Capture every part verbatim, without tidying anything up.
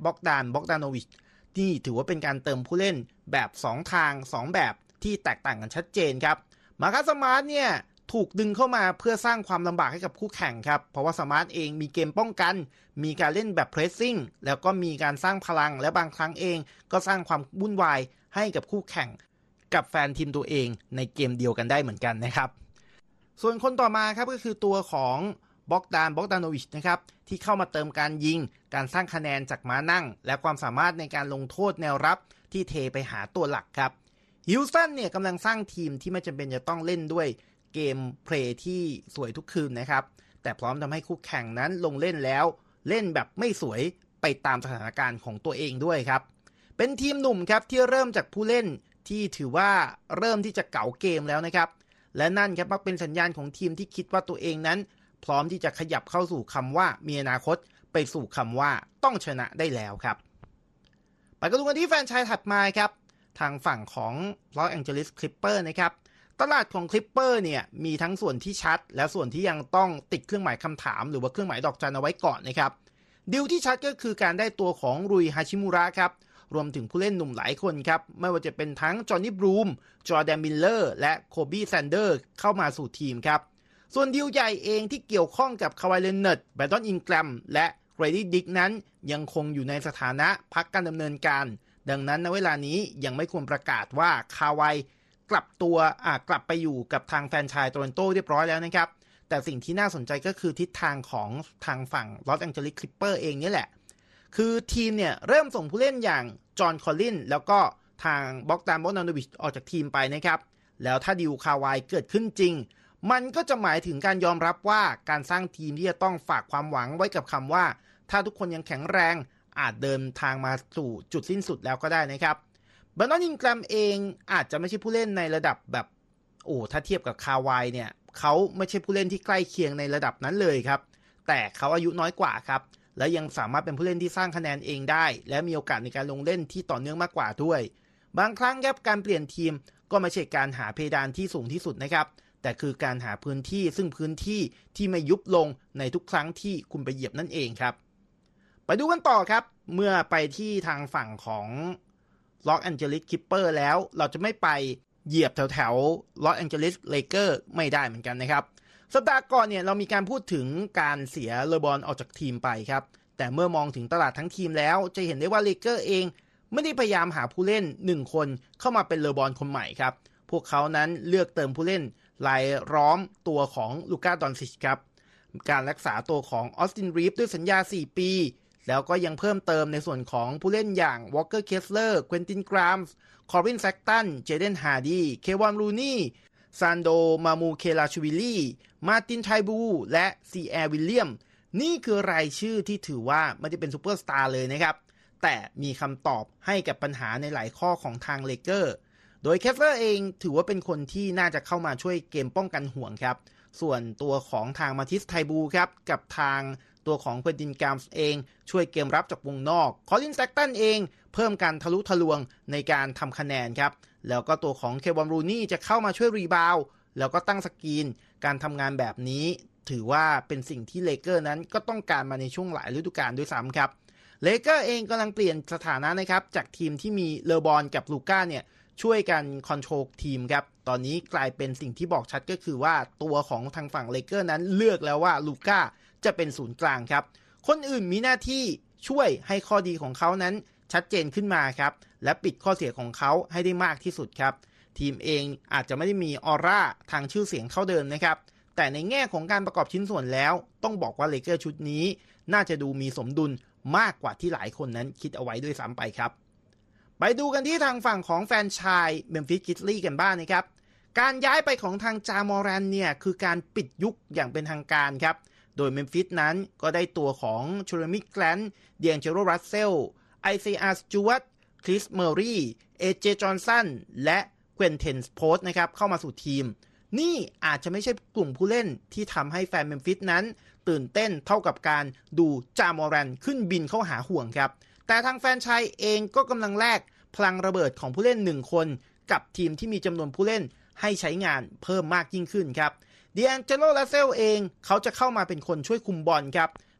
บ็อกดานบ็อกดานโนวิชนี่ถือว่าเป็นการเติมผู้เล่นแบบสองทางสองแบบที่แตกต่างกันชัดเจนครับมาคัสสมาร์ทเนี่ยถูกดึงเข้ามาเพื่อสร้างความลำบากให้กับคู่แข่งครับเพราะว่าสมาร์ทเองมีเกมป้องกันมีการเล่นแบบเพรสซิ่งแล้วก็มีการสร้างพลังและบางครั้งเองก็สร้างความวุ่นวายให้กับคู่แข่งกับแฟนทีมตัวเองในเกมเดียวกันได้เหมือนกันนะครับส่วนคนต่อมาครับก็คือตัวของบ็อกดานบ็อกดานโนวิชนะครับที่เข้ามาเติมการยิงการสร้างคะแนนจากม้านั่งและความสามารถในการลงโทษแนวรับที่เทไปหาตัวหลักครับฮิลสันเนี่ยกำลังสร้างทีมที่ไม่จำเป็นจะต้องเล่นด้วยเกมเพลย์ที่สวยทุกคืนนะครับแต่พร้อมทำให้คู่แข่งนั้นลงเล่นแล้วเล่นแบบไม่สวยไปตามสถานการณ์ของตัวเองด้วยครับเป็นทีมหนุ่มครับที่เริ่มจากผู้เล่นที่ถือว่าเริ่มที่จะเก่าเกมแล้วนะครับและนั่นครับมักเป็นสัญญาณของทีมที่คิดว่าตัวเองนั้นพร้อมที่จะขยับเข้าสู่คำว่ามีอนาคตไปสู่คำว่าต้องชนะได้แล้วครับไปกันดูกันที่แฟรนไชส์ถัดมาครับทางฝั่งของลอสแองเจลิสคลิปเปอร์นะครับตลาดของคลิปเปอร์เนี่ยมีทั้งส่วนที่ชัดและส่วนที่ยังต้องติดเครื่องหมายคำถามหรือว่าเครื่องหมายดอกจันเอาไว้ก่อนนะครับดีลที่ชัดก็คือการได้ตัวของรุยฮาชิมุระครับรวมถึงผู้เล่นหนุ่มหลายคนครับไม่ว่าจะเป็นทั้งจอห์นนี่บรูมจอร์แดนมิลเลอร์และโคบี้แซนเดอร์เข้ามาสู่ทีมครับส่วนดีลใหญ่เองที่เกี่ยวข้องกับคาวายเลนเนอร์ดแบรนดอนอินแกรมและเกรดี้ดิกนั้นยังคงอยู่ในสถานะพักการดำเนินการดังนั้นณเวลานี้ยังไม่ควรประกาศว่าคาวายกลับตัวอ่ากลับไปอยู่กับทางแฟรนไชส์โตรอนโตเรียบร้อยแล้วนะครับแต่สิ่งที่น่าสนใจก็คือทิศทางของทางฝั่งลอสแองเจลิสคลิปเปอร์เองนี่แหละคือทีมเนี่ยเริ่มส่งผู้เล่นอย่างจอห์นคอลลินแล้วก็ทางบ็อกดานบ็อกดานโนวิชออกจากทีมไปนะครับแล้วถ้าดีลคาวายเกิดขึ้นจริงมันก็จะหมายถึงการยอมรับว่าการสร้างทีมที่จะต้องฝากความหวังไว้กับคำว่าถ้าทุกคนยังแข็งแรงอาจเดินทางมาสู่จุดสิ้นสุดแล้วก็ได้นะครับแบรนดอนอินแกรมเองอาจจะไม่ใช่ผู้เล่นในระดับแบบโอ้ถ้าเทียบกับคาวายเนี่ยเขาไม่ใช่ผู้เล่นที่ใกล้เคียงในระดับนั้นเลยครับแต่เขาอายุน้อยกว่าครับและยังสามารถเป็นผู้เล่นที่สร้างคะแนนเองได้และมีโอกาสในการลงเล่นที่ต่อเนื่องมากกว่าด้วยบางครั้งครับการเปลี่ยนทีมก็ไม่ใช่การหาเพดานที่สูงที่สุดนะครับแต่คือการหาพื้นที่ซึ่งพื้นที่ที่ไม่ยุบลงในทุกครั้งที่คุณไปเหยียบนั่นเองครับไปดูกันต่อครับเมื่อไปที่ทางฝั่งของลอสแองเจลิสคลิปเปอร์แล้วเราจะไม่ไปเหยียบแถวแถวลอสแองเจลิสเลเกอร์ไม่ได้เหมือนกันนะครับสัปดาห์ก่อนเนี่ยเรามีการพูดถึงการเสียเลบรอนออกจากทีมไปครับแต่เมื่อมองถึงตลาดทั้งทีมแล้วจะเห็นได้ว่าเลเกอร์เองไม่ได้พยายามหาผู้เล่นหนึ่งคนเข้ามาเป็นเลบรอนคนใหม่ครับพวกเขานั้นเลือกเติมผู้เล่นรายล้อมตัวของลูก้าดอนซิชครับการรักษาตัวของออสตินรีฟด้วยสัญญาสี่ปีแล้วก็ยังเพิ่มเติมในส่วนของผู้เล่นอย่างวอลเกอร์เคสเลอร์เควินตินกรามส์คอร์บินแซกตันเจเดนฮาร์ดีเควอนรูนี่ซานโดมามูเคลาชวิลลี่มาร์ตินไทบูและซีแอร์วิลเลียมนี่คือรายชื่อที่ถือว่าไม่ได้เป็นซูเปอร์สตาร์เลยนะครับแต่มีคำตอบให้กับปัญหาในหลายข้อของทางเลเกอร์โดยเคสเลอร์เองถือว่าเป็นคนที่น่าจะเข้ามาช่วยเกมป้องกันห่วงครับส่วนตัวของทางมาทิสไทบูครับกับทางตัวของเควินตินกรามส์เองช่วยเกมรับจากวงนอกคอลินแซกตันเองเพิ่มการทะลุทะลวงในการทำคะแนนครับแล้วก็ตัวของเควอนรูนี่จะเข้ามาช่วยรีบาวด์แล้วก็ตั้งสกรีนการทำงานแบบนี้ถือว่าเป็นสิ่งที่เลเกอร์นั้นก็ต้องการมาในช่วงหลายฤดูกาลด้วยซ้ำครับเลเกอร์เองกำลังเปลี่ยนสถานะนะครับจากทีมที่มีเลบอนกับลูก้าเนี่ยช่วยกันคอนโทรลทีมครับตอนนี้กลายเป็นสิ่งที่บอกชัดก็คือว่าตัวของทางฝั่งเลเกอร์นั้นเลือกแล้วว่าลูก้าจะเป็นศูนย์กลางครับคนอื่นมีหน้าที่ช่วยให้ข้อดีของเขานั้นชัดเจนขึ้นมาครับและปิดข้อเสียของเขาให้ได้มากที่สุดครับทีมเองอาจจะไม่ได้มีออร่าทางชื่อเสียงเท่าเดิมนะครับแต่ในแง่ของการประกอบชิ้นส่วนแล้วต้องบอกว่าเลเกอร์ชุดนี้น่าจะดูมีสมดุลมากกว่าที่หลายคนนั้นคิดเอาไว้ด้วยซ้ำไปครับไปดูกันที่ทางฝั่งของแฟรนไชส์เมมฟิสกริซลี่กันบ้าง นะครับการย้ายไปของทางจามอรันเนี่ยคือการปิดยุคอย่างเป็นทางการครับโดยเมมฟิสนั้นก็ได้ตัวของเชอร์มิแกลนเดียงเจโรรัสเซลไอซีอาร์สจูวัตคริสเมอรี่เอเจจอห์นสันและเควินเทนส์โพสนะครับเข้ามาสู่ทีมนี่อาจจะไม่ใช่กลุ่มผู้เล่นที่ทำให้แฟนเมมฟิสนั้นตื่นเต้นเท่ากับการดูจามอรันขึ้นบินเข้าหาห่วงครับแต่ทางแฟนชายเองก็กำลังแลกพลังระเบิดของผู้เล่นหนึ่งคนกับทีมที่มีจำนวนผู้เล่นให้ใช้งานเพิ่มมากยิ่งขึ้นครับเดียนเจโร ลัสเซลเองเขาจะเข้ามาเป็นคนช่วยคุมบอลครับ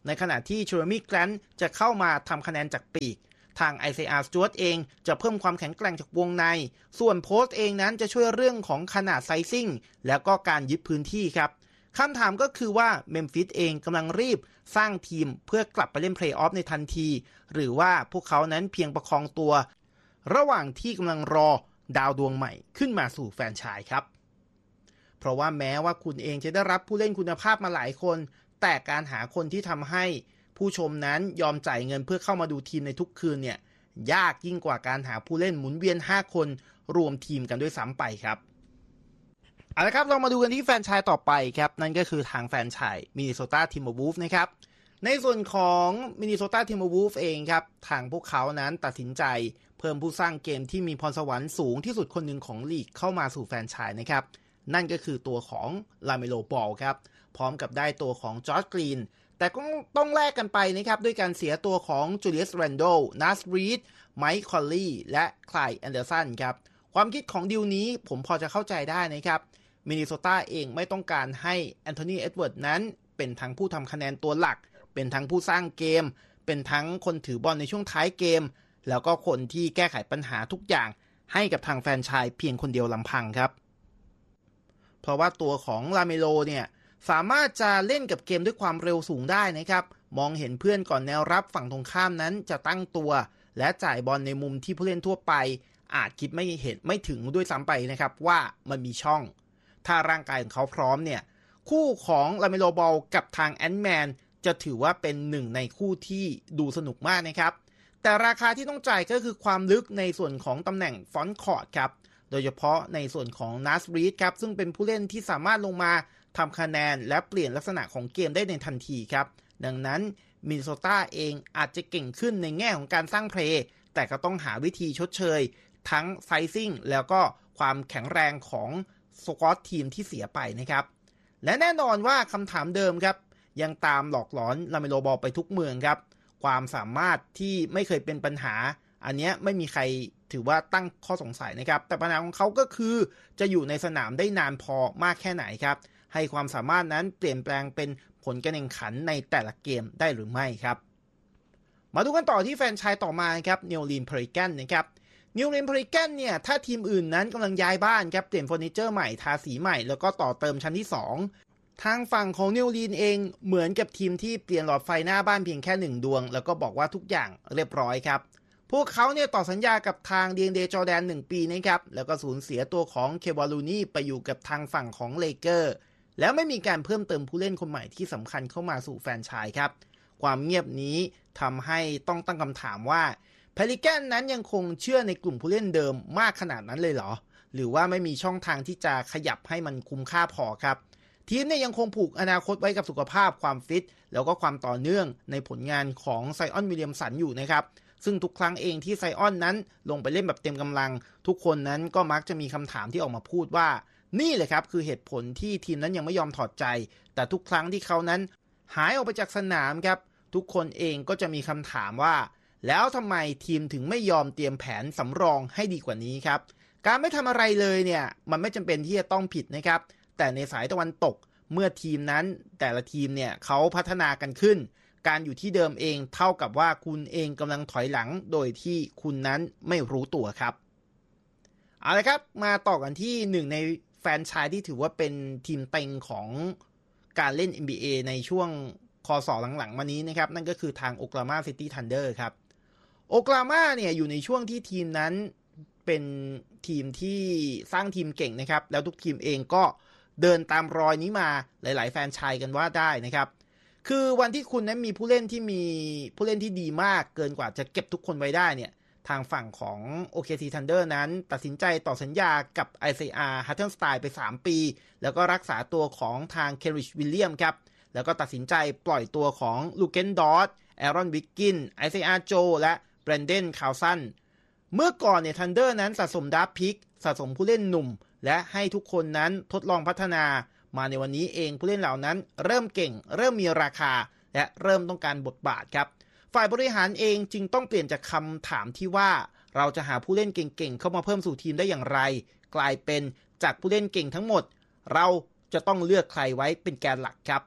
ในขณะที่เชอร์มี่แกรนท์จะเข้ามาทำคะแนนจากปีกทาง ไอ ซี อาร์ Stewart เองจะเพิ่มความแข็งแกร่งจากวงในส่วนโพสต์เองนั้นจะช่วยเรื่องของขนาดไซซิ่งแล้วก็การยึดพื้นที่ครับคำถามก็คือว่าเมมฟิสเองกำลังรีบสร้างทีมเพื่อกลับไปเล่นเพลย์ออฟในทันทีหรือว่าพวกเขานั้นเพียงประคองตัวระหว่างที่กำลังรอดาวดวงใหม่ขึ้นมาสู่แฟรนไชส์ครับเพราะว่าแม้ว่าคุณเองจะได้รับผู้เล่นคุณภาพมาหลายคนแต่การหาคนที่ทำให้ผู้ชมนั้นยอมจ่ายเงินเพื่อเข้ามาดูทีมในทุกคืนเนี่ยยากยิ่งกว่าการหาผู้เล่นหมุนเวียนห้าคนรวมทีมกันด้วยซ้ำไปครับเอาละครับเรามาดูกันที่แฟรนไชส์ต่อไปครับนั่นก็คือทางแฟรนไชส์ Minnesota Timberwolves นะครับในส่วนของ Minnesota Timberwolves เองครับทางพวกเขานั้นตัดสินใจเพิ่มผู้สร้างเกมที่มีพรสวรรค์สูงที่สุดคนหนึ่งของลีกเข้ามาสู่แฟรนไชส์นะครับนั่นก็คือตัวของ LaMelo Ball ครับพร้อมกับได้ตัวของจอร์จกรีนแต่ก็ต้องแลกกันไปนะครับด้วยการเสียตัวของจูเลียสแรนโดลนัสรีดไมค์คอลลีและคลายแอนเดอร์สันครับความคิดของดีลนี้ผมพอจะเข้าใจได้นะครับมินนิโซตาเองไม่ต้องการให้แอนโทนีเอ็ดเวิร์ดนั้นเป็นทั้งผู้ทำคะแนนตัวหลักเป็นทั้งผู้สร้างเกมเป็นทั้งคนถือบอลในช่วงท้ายเกมแล้วก็คนที่แก้ไขปัญหาทุกอย่างให้กับทางแฟรนไชส์เพียงคนเดียวลำพังครับเพราะว่าตัวของลาเมโลเนี่ยสามารถจะเล่นกับเกมด้วยความเร็วสูงได้นะครับมองเห็นเพื่อนก่อนแนวรับฝั่งตรงข้ามนั้นจะตั้งตัวและจ่ายบอลในมุมที่ผู้เล่นทั่วไปอาจคิดไม่เห็นไม่ถึงด้วยซ้ำไปนะครับว่ามันมีช่องถ้าร่างกายของเขาพร้อมเนี่ยคู่ของลาเมโลบอลกับทางแอนด์แมนจะถือว่าเป็นหนึ่งในคู่ที่ดูสนุกมากนะครับแต่ราคาที่ต้องจ่ายก็คือความลึกในส่วนของตำแหน่งฟรอนต์คอร์ตครับโดยเฉพาะในส่วนของนัสรีดครับซึ่งเป็นผู้เล่นที่สามารถลงมาทำคะแนนและเปลี่ยนลักษณะของเกมได้ในทันทีครับดังนั้นมินนิโซตาเองอาจจะเก่งขึ้นในแง่ของการสร้างเพลย์แต่ก็ต้องหาวิธีชดเชยทั้งไซซิ่งแล้วก็ความแข็งแรงของสควอตทีมที่เสียไปนะครับและแน่นอนว่าคำถามเดิมครับยังตามหลอกหลอนลาเมโลบอลไปทุกเมืองครับความสามารถที่ไม่เคยเป็นปัญหาอันนี้ไม่มีใครถือว่าตั้งข้อสงสัยนะครับแต่ปัญหาของเขาก็คือจะอยู่ในสนามได้นานพอมากแค่ไหนครับให้ความสามารถนั้นเปลี่ยนแปลงเป็นผลการแข่งขันในแต่ละเกมได้หรือไม่ครับมาดูกันต่อที่แฟรนไชส์ต่อมาครับนิวออร์ลีนส์เพลิแกนนะครับนิวออร์ลีนส์เพลิแกนเนี่ยถ้าทีมอื่นนั้นกำลังย้ายบ้านครับเปลี่ยนเฟอร์นิเจอร์ใหม่ทาสีใหม่แล้วก็ต่อเติมชั้นที่สองทางฝั่งของนิวออร์ลีนส์เองเหมือนกับทีมที่เปลี่ยนหลอดไฟหน้าบ้านเพียงแค่หนึ่งดวงแล้วก็บอกว่าทุกอย่างเรียบร้อยครับพวกเขาเนี่ยต่อสัญญากับทาง ดี เอ็น เอ จอร์แดนหนึ่งปีนะครับแล้วก็สูญเสียตัวของเควาลูนี่ไปอยู่กับทางฝั่งของเลเกอร์แล้วไม่มีการเพิ่มเติมผู้เล่นคนใหม่ที่สำคัญเข้ามาสู่แฟรนไชส์ครับความเงียบนี้ทำให้ต้องตั้งคำถามว่าเพลิแกนนั้นยังคงเชื่อในกลุ่มผู้เล่นเดิมมากขนาดนั้นเลยเหรอหรือว่าไม่มีช่องทางที่จะขยับให้มันคุ้มค่าพอครับทีมเนี่ยยังคงผูกอนาคตไว้กับสุขภาพความฟิตแล้วก็ความต่อเนื่องในผลงานของไซออนวิลเลียมสันอยู่นะครับซึ่งทุกครั้งเองที่ไซออนนั้นลงไปเล่นแบบเต็มกำลังทุกคนนั้นก็มักจะมีคำถามที่ออกมาพูดว่านี่แหละครับคือเหตุผลที่ทีมนั้นยังไม่ยอมถอดใจแต่ทุกครั้งที่เขานั้นหายออกไปจากสนามครับทุกคนเองก็จะมีคำถามว่าแล้วทำไมทีมถึงไม่ยอมเตรียมแผนสำรองให้ดีกว่านี้ครับการไม่ทำอะไรเลยเนี่ยมันไม่จำเป็นที่จะต้องผิดนะครับแต่ในสายตะวันตกเมื่อทีมนั้นแต่ละทีมเนี่ยเขาพัฒนากันขึ้นการอยู่ที่เดิมเองเท่ากับว่าคุณเองกำลังถอยหลังโดยที่คุณนั้นไม่รู้ตัวครับเอาละครับมาต่อกันที่หนึ่งในแฟรนไชส์ที่ถือว่าเป็นทีมเต็งของการเล่น เอ็น บี เอ ในช่วงคศหลังๆมานี้นะครับนั่นก็คือทางโอคลาโฮมาซิตี้ทันเดอร์ครับโอคลาโฮมาเนี่ยอยู่ในช่วงที่ทีมนั้นเป็นทีมที่สร้างทีมเก่งนะครับแล้วทุกทีมเองก็เดินตามรอยนี้มาหลายๆแฟรนไชส์กันว่าได้นะครับคือวันที่คุณนั้นมีผู้เล่นที่มีผู้เล่นที่ดีมากเกินกว่าจะเก็บทุกคนไว้ได้เนี่ยทางฝั่งของ โอ เค ซี Thunder นั้นตัดสินใจต่อสัญญากับ ไอ ซี อาร์ Hartenstein ไปสามปีแล้วก็รักษาตัวของทาง Kenrich Williams ครับแล้วก็ตัดสินใจปล่อยตัวของ Luken Dort Aaron Wiggins ไอ ซี อาร์ Joe และ Brandon Carlson เมื่อก่อนเนี่ย Thunder นั้นสะสมดราฟต์พิกสะสมผู้เล่นหนุ่มและให้ทุกคนนั้นทดลองพัฒนามาในวันนี้เองผู้เล่นเหล่านั้นเริ่มเก่งเริ่มมีราคาและเริ่มต้องการบทบาทครับฝ่ายบริหารเองจึงต้องเปลี่ยนจากคำถามที่ว่าเราจะหาผู้เล่นเก่งๆเข้ามาเพิ่มสู่ทีมได้อย่างไรกลายเป็นจากผู้เล่นเก่งทั้งหมดเราจะต้องเลือกใครไว้เป็นแกนหลักครับ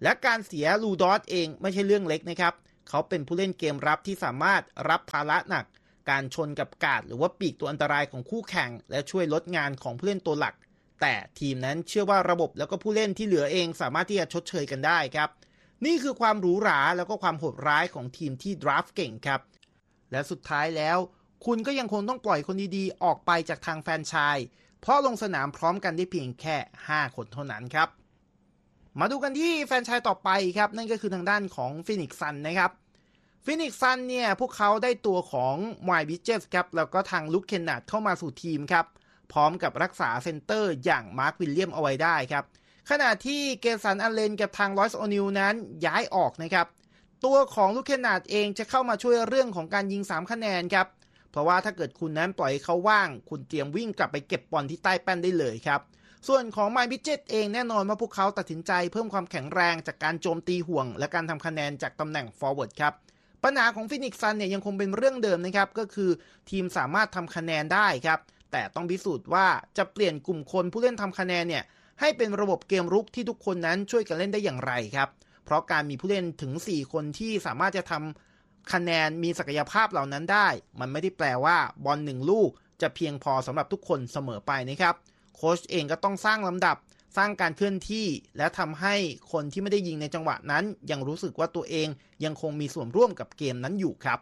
และการเสียลูดอสเองไม่ใช่เรื่องเล็กนะครับเขาเป็นผู้เล่นเกมรับที่สามารถรับภาระหนักการชนกับการ์ดหรือว่าปีกตัวอันตรายของคู่แข่งและช่วยลดงานของผู้เล่นตัวหลักแต่ทีมนั้นเชื่อว่าระบบแล้วก็ผู้เล่นที่เหลือเองสามารถที่จะชดเชยกันได้ครับนี่คือความหรูหราแล้วก็ความโหดร้ายของทีมที่ดราฟต์เก่งครับและสุดท้ายแล้วคุณก็ยังคงต้องปล่อยคนดีๆออกไปจากทางแฟรนไชส์เพราะลงสนามพร้อมกันได้เพียงแค่ห้าคนเท่านั้นครับมาดูกันที่แฟรนไชส์ต่อไปครับนั่นก็คือทางด้านของ Phoenix Suns นะครับ Phoenix Suns เนี่ยพวกเขาได้ตัวของ Miles Bridges ครับแล้วก็ทางลุค เคนนาร์ดเข้ามาสู่ทีมครับพร้อมกับรักษาเซนเตอร์อย่างมาร์ควิลเลียมเอาไว้ได้ครับขณะที่เกสันอัลเลนกับทางลอยส์โอนิลนั้นย้ายออกนะครับตัวของลุค เคนนาร์ดเองจะเข้ามาช่วยเรื่องของการยิงสามคะแนนครับเพราะว่าถ้าเกิดคุณนั้นปล่อยเขาว่างคุณเตรียมวิ่งกลับไปเก็บบอลที่ใต้แป้นได้เลยครับส่วนของไมล์ บิดเจ็ตเองแน่นอนว่าพวกเขาตัดสินใจเพิ่มความแข็งแรงจากการโจมตีห่วงและการทำคะแนนจากตำแหน่งฟอร์เวิร์ดครับปัญหาของฟินิกซ์ซันเนี่ยยังคงเป็นเรื่องเดิมนะครับก็คือทีมสามารถทำคะแนนได้ครับแต่ต้องพิสูจน์ว่าจะเปลี่ยนกลุ่มคนผู้เล่นทำคะแนนเนี่ยให้เป็นระบบเกมรุกที่ทุกคนนั้นช่วยกันเล่นได้อย่างไรครับเพราะการมีผู้เล่นถึงสี่คนที่สามารถจะทำคะแนนมีศักยภาพเหล่านั้นได้มันไม่ได้แปลว่าบอลหนึ่งลูกจะเพียงพอสำหรับทุกคนเสมอไปนะครับโค้ชเองก็ต้องสร้างลำดับสร้างการเคลื่อนที่และทำให้คนที่ไม่ได้ยิงในจังหวะนั้นยังรู้สึกว่าตัวเองยังคงมีส่วนร่วมกับเกมนั้นอยู่ครับ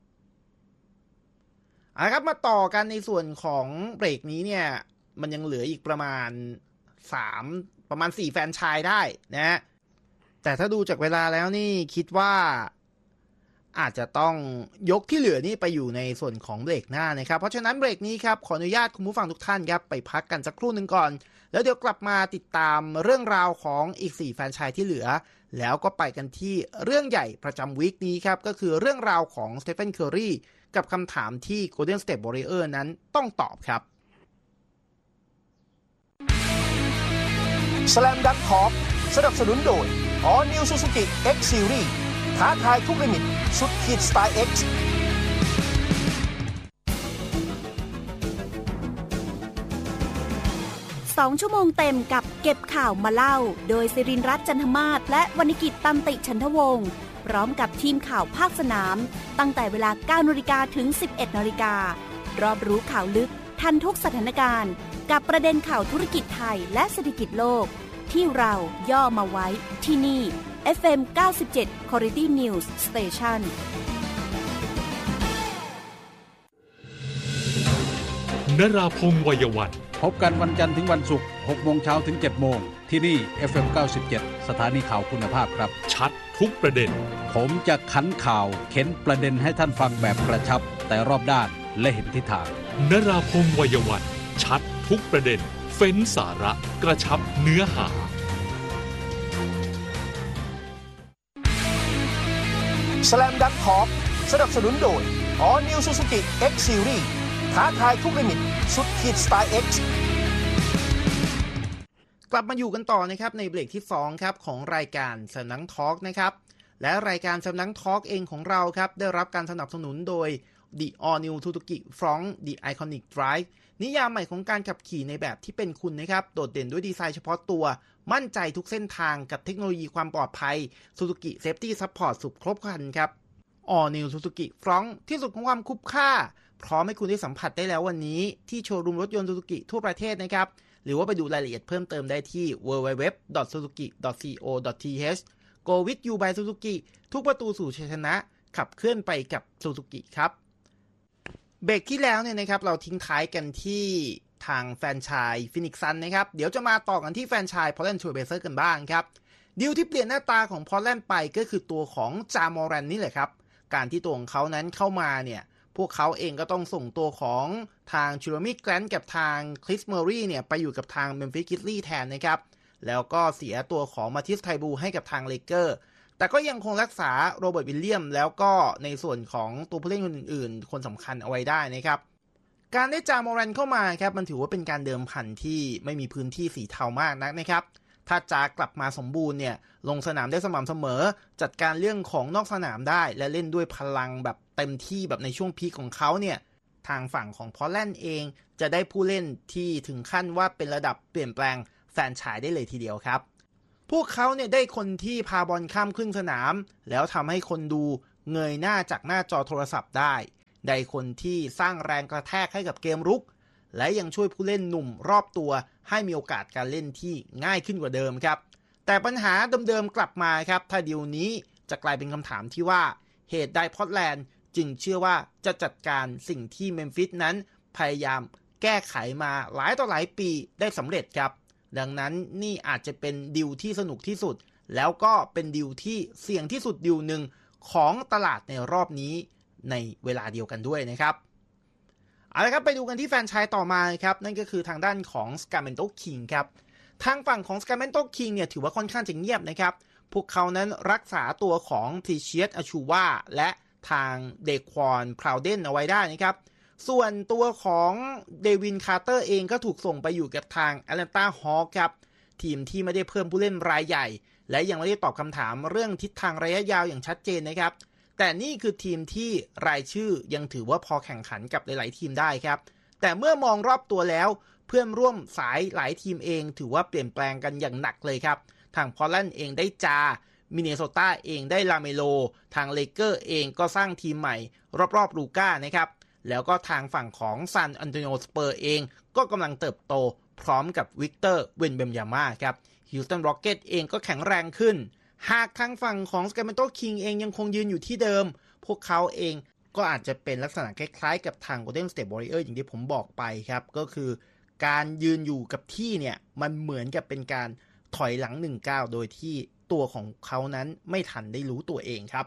เอาละครับมาต่อกันในส่วนของเบรกนี้เนี่ยมันยังเหลืออีกประมาณสามประมาณสี่แฟรนไชส์ได้นะแต่ถ้าดูจากเวลาแล้วนี่คิดว่าอาจจะต้องยกที่เหลือนี่ไปอยู่ในส่วนของเบรกหน้านะครับเพราะฉะนั้นเบรกนี้ครับขออนุญาตคุณผู้ฟังทุกท่านครับไปพักกันสักครู่หนึ่งก่อนแล้วเดี๋ยวกลับมาติดตามเรื่องราวของอีกสี่แฟรนไชส์ที่เหลือแล้วก็ไปกันที่เรื่องใหญ่ประจำวีคนี้ครับก็คือเรื่องราวของสเตเฟน เคอร์รีกับคำถามที่ Golden State Warriors นั้นต้องตอบครับ Slam Dunk Talk สนับสนุนโดย All New Suzuki X Series ท้าทายทุกลิมิตสุดขีดสไตล์ X สองชั่วโมงเต็มกับเก็บข่าวมาเล่าโดยศิรินทร์รัตน์จันทมาศและวรรณกิจตันติฉันทวงศ์พร้อมกับทีมข่าวภาคสนามตั้งแต่เวลา เก้านาฬิกา ถึง สิบเอ็ดนาฬิการอบรู้ข่าวลึกทันทุกสถานการณ์กับประเด็นข่าวธุรกิจไทยและเศรษฐกิจโลกที่เราย่อมาไว้ที่นี่ เอฟ เอ็ม เก้าสิบเจ็ด Quality News Station นราพงษ์วัยวันพบกันวันจันทร์ถึงวันศุกร์ หกโมงเช้าถึง เจ็ดโมงที่นี่ เอฟ เอ็ม เก้าสิบเจ็ด สถานีข่าวคุณภาพครับชัดทุกประเด็นผมจะขันข่าวเข็นประเด็นให้ท่านฟังแบบกระชับแต่รอบด้านและเห็นทิศทางนราพงษ์วัยวันชัดทุกประเด็นเฟ้นสาระกระชับเนื้อหา Slam Dunk Talk สนับสนุนโดย All New Suzuki X Series ท้าทายทุกลิมิตสุดขีดสไตล์ X กลับมาอยู่กันต่อนะครับในเบรกที่สองครับของรายการสำนักทอล์กนะครับและรายการสำนักทอล์กเองของเราครับได้รับการสนับสนุนโดย The All New Suzuki Front The Iconic Drive นิยามใหม่ของการขับขี่ในแบบที่เป็นคุณนะครับโดดเด่นด้วยดีไซน์เฉพาะตัวมั่นใจทุกเส้นทางกับเทคโนโลยีความปลอดภัย Suzuki Safety Support สุดครบครันครับ All New Suzuki Front ที่สุดของความคุ้มค่าพร้อมให้คุณได้สัมผัสได้แล้ววันนี้ที่โชว์รูมรถยนต์ Suzuki ทั่วประเทศนะครับหรือว่าไปดูรายละเอียดเพิ่มเติมได้ที่ ดับเบิลยู ดับเบิลยู ดับเบิลยู ดอท ซูซูกิ ดอท ซี โอ ดอท ที เอช Go with you by Suzuki ทุกประตูสู่ชัยชนะขับเคลื่อนไปกับ Suzuki ครับเบรกที่แล้วเนี่ยนะครับเราทิ้งท้ายกันที่ทางแฟรนไชส์ Phoenix Suns นะครับเดี๋ยวจะมาต่อกันที่แฟรนไชส์ Portland Trail Blazers กันบ้างครับดีลที่เปลี่ยนหน้าตาของ Portland ไปก็คือตัวของจามอรันนี่แหละครับการที่ตัวของเขานั้นเข้ามาเนี่ยพวกเขาเองก็ต้องส่งตัวของทางชิโรมิแกรนท์กับทางคริสเมอรี่เนี่ยไปอยู่กับทางเมมฟิส กริซลี่แทนนะครับแล้วก็เสียตัวของมาทิสไทบูให้กับทางเลเกอร์แต่ก็ยังคงรักษาโรเบิร์ตวิลเลียมแล้วก็ในส่วนของตัวผู้เล่นคนอื่นๆคนสำคัญเอาไว้ได้นะครับการได้จามอรันเข้ามาครับมันถือว่าเป็นการเดิมพันที่ไม่มีพื้นที่สีเทามากนักนะครับถ้าจากลับมาสมบูรณ์เนี่ยลงสนามได้สม่ำเสมอจัดการเรื่องของนอกสนามได้และเล่นด้วยพลังแบบเต็มที่แบบในช่วงพีคของเขาเนี่ยทางฝั่งของพอร์ตแลนด์เองจะได้ผู้เล่นที่ถึงขั้นว่าเป็นระดับเปลี่ยนแปลงแฟรนไชส์ได้เลยทีเดียวครับพวกเขาเนี่ยได้คนที่พาบอลข้ามครึ่งสนามแล้วทำให้คนดูเงยหน้าจากหน้าจอโทรศัพท์ได้ได้คนที่สร้างแรงกระแทกให้กับเกมรุกและยังช่วยผู้เล่นหนุ่มรอบตัวให้มีโอกาสการเล่นที่ง่ายขึ้นกว่าเดิมครับแต่ปัญหาเดิมๆกลับมาครับถ้าดีลนี้จะกลายเป็นคำถามที่ว่าเหตุใดพอร์ตแลนด์จึงเชื่อว่าจะจัดการสิ่งที่เมมฟิสนั้นพยายามแก้ไขมาหลายต่อหลายปีได้สำเร็จครับดังนั้นนี่อาจจะเป็นดีลที่สนุกที่สุดแล้วก็เป็นดีลที่เสี่ยงที่สุดดีลหนึ่งของตลาดในรอบนี้ในเวลาเดียวกันด้วยนะครับเอาละครับไปดูกันที่แฟรนไชส์ต่อมาครับนั่นก็คือทางด้านของ Sacramento Kings ครับทางฝั่งของ Sacramento Kings เนี่ยถือว่าค่อนข้างจะเงียบนะครับพวกเขานั้นรักษาตัวของ Precious Achiuwa และทาง Daquan Plowden เอาไว้ได้นะครับส่วนตัวของเดวินคาร์เตอร์เองก็ถูกส่งไปอยู่กับทาง Atlanta Hawks ครับทีมที่ไม่ได้เพิ่มผู้เล่นรายใหญ่และยังไม่ได้ตอบคำถามเรื่องทิศทางระยะยาวอย่างชัดเจนนะครับแต่นี่คือทีมที่รายชื่อยังถือว่าพอแข่งขันกับหลายๆทีมได้ครับแต่เมื่อมองรอบตัวแล้วเพื่อนร่วมสายหลายทีมเองถือว่าเปลี่ยนแปลงกันอย่างหนักเลยครับทางพอร์ตแลนด์เองได้จามินนิโซตาเองได้ลาเมโลทางเลเกอร์เองก็สร้างทีมใหม่รอบๆลูก้านะครับแล้วก็ทางฝั่งของซานอันโตนิโอสเปอร์เองก็กำลังเติบโตพร้อมกับวิกเตอร์เวนเบมยาม่าครับฮิวสตันร็อกเก็ตเองก็แข็งแรงขึ้นหากทางฝั่งของ Sacramento Kings เองยังคงยืนอยู่ที่เดิมพวกเขาเองก็อาจจะเป็นลักษณะคล้ายๆกับทาง Golden State Warriors อย่างที่ผมบอกไปครับก็คือการยืนอยู่กับที่เนี่ยมันเหมือนกับเป็นการถอยหลังหนึ่งก้าวโดยที่ตัวของเขานั้นไม่ทันได้รู้ตัวเองครับ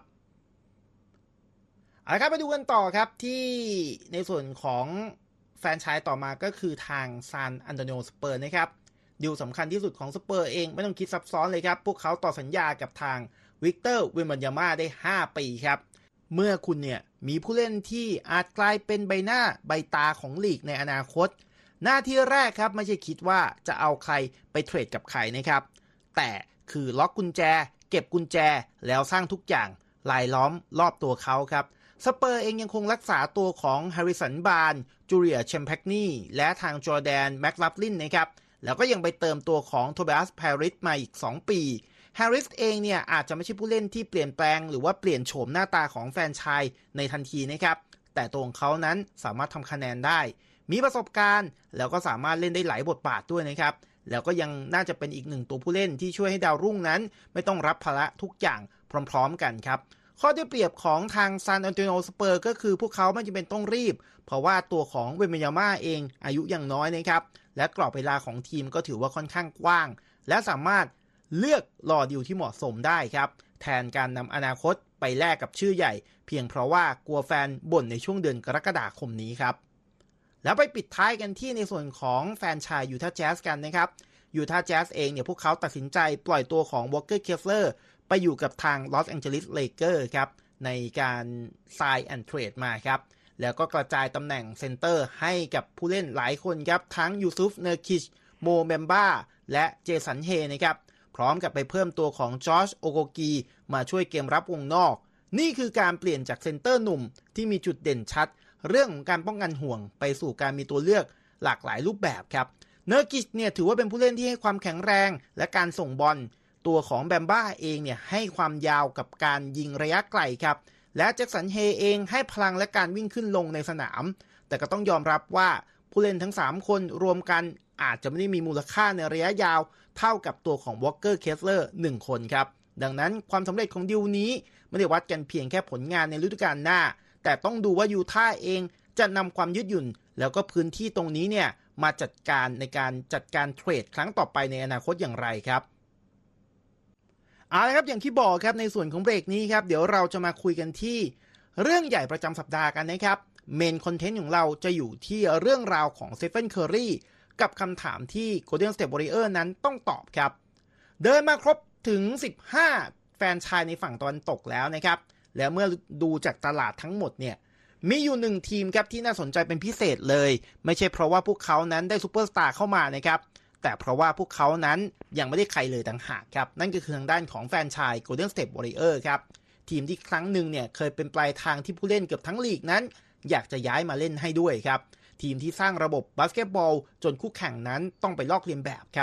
เอาละครับไปดูกันต่อครับที่ในส่วนของแฟรนไชส์ต่อมาก็คือทางซานอันโตนิโอสเปอร์นะครับดีลสำคัญที่สุดของสเปอร์เองไม่ต้องคิดซับซ้อนเลยครับพวกเขาต่อสัญญากับทางวิกเตอร์เวนเบมยาม่าได้ห้าปีครับเมื่อคุณเนี่ยมีผู้เล่นที่อาจกลายเป็นใบหน้าใบตาของลีกในอนาคตหน้าที่แรกครับไม่ใช่คิดว่าจะเอาใครไปเทรดกับใครนะครับแต่คือล็อกกุญแจเก็บกุญแจแล้วสร้างทุกอย่างลายล้อมรอบตัวเขาครับสเปอร์เองยังคงรักษาตัวของแฮร์ริสันบาร์นจูเลียแชมแพคนีและทางจอร์แดนแม็กลัฟลินนะครับแล้วก็ยังไปเติมตัวของโทบิอัสแพริสมาอีกสองปีแฮร์ริสเองเนี่ยอาจจะไม่ใช่ผู้เล่นที่เปลี่ยนแปลงหรือว่าเปลี่ยนโฉมหน้าตาของแฟรนไชส์ในทันทีนะครับแต่ตัวของเขานั้นสามารถทำคะแนนได้มีประสบการณ์แล้วก็สามารถเล่นได้หลายบทบาทด้วยนะครับแล้วก็ยังน่าจะเป็นอีกหนึ่งตัวผู้เล่นที่ช่วยให้ดาวรุ่งนั้นไม่ต้องรับภาระทุกอย่างพร้อมๆกันครับข้อได้เปรียบของทางซานอันโตนิโอสเปอร์ก็คือพวกเขาไม่จำเป็นต้องรีบเพราะว่าตัวของเวนเบมยาม่าเองอายุยังน้อยนะครับและกรอบเวลาของทีมก็ถือว่าค่อนข้างกว้างและสามารถเลือกรอดีลที่เหมาะสมได้ครับแทนการนำอนาคตไปแลกกับชื่อใหญ่เพียงเพราะว่ากลัวแฟนบ่นในช่วงเดือนกรกฎาคมนี้ครับแล้วไปปิดท้ายกันที่ในส่วนของแฟนชายยูทาห์แจ๊สกันนะครับยูทาห์แจ๊สเองเนี่ยพวกเขาตัดสินใจปล่อยตัวของวอลเกอร์เคฟเลอร์ไปอยู่กับทางลอสแองเจลิสเลเกอร์ครับในการ sign and trade มาครับแล้วก็กระจายตำแหน่งเซนเตอร์ให้กับผู้เล่นหลายคนครับทั้งยูซุฟเนอร์คิชโมเมมบ้าและเจสันเฮนะครับพร้อมกับไปเพิ่มตัวของจอร์จโอโกกีมาช่วยเกมรับวงนอกนี่คือการเปลี่ยนจากเซนเตอร์หนุ่มที่มีจุดเด่นชัดเรื่องของการป้องกันห่วงไปสู่การมีตัวเลือกหลากหลายรูปแบบครับเนอร์กิชเนี่ยถือว่าเป็นผู้เล่นที่ให้ความแข็งแรงและการส่งบอลตัวของแบมบ้าเองเนี่ยให้ความยาวกับการยิงระยะไกลครับและแจ็คสันเฮเองให้พลังและการวิ่งขึ้นลงในสนามแต่ก็ต้องยอมรับว่าผู้เล่นทั้งสามคนรวมกันอาจจะไม่ได้มีมูลค่าในระยะยาวเท่ากับตัวของวอลเกอร์เคสเลอร์หนึ่งคนครับดังนั้นความสำเร็จของดีลนี้ไม่ได้วัดกันเพียงแค่ผลงานในฤดูกาลหน้าแต่ต้องดูว่ายูท่าห์เองจะนำความยืดหยุ่นแล้วก็พื้นที่ตรงนี้เนี่ยมาจัดการในการจัดการเทรดครั้งต่อไปในอนาคตอย่างไรครับเอาละครับอย่างที่บอกครับในส่วนของเบรกนี้ครับเดี๋ยวเราจะมาคุยกันที่เรื่องใหญ่ประจำสัปดาห์กันนะครับเมนคอนเทนต์ของเราจะอยู่ที่เรื่องราวของสเตฟานเคอร์รีกับคำถามที่ Golden State Warriors นั้นต้องตอบครับเดินมาครบถึงสิบห้าแฟรนไชส์ในฝั่งตะวันตกแล้วนะครับแล้วเมื่อดูจากตลาดทั้งหมดเนี่ยมีอยู่หนึ่งทีมครับที่น่าสนใจเป็นพิเศษเลยไม่ใช่เพราะว่าพวกเขานั้นได้ซูเปอร์สตาร์เข้ามานะครับแต่เพราะว่าพวกเขานั้นยังไม่ได้ใครเลยต่างหากครับนั่นก็คือทางด้านของแฟรนไชส์ Golden State Warriors ครับทีมที่ครั้งหนึ่งเนี่ยเคยเป็นปลายทางที่ผู้เล่นเกือบทั้งลีกนั้นอยากจะย้ายมาเล่นให้ด้วยครับทีมที่สร้างระบบบาสเกตบอลจนคู่แข่งนั้นต้องไปลอกเลียนแบบครับ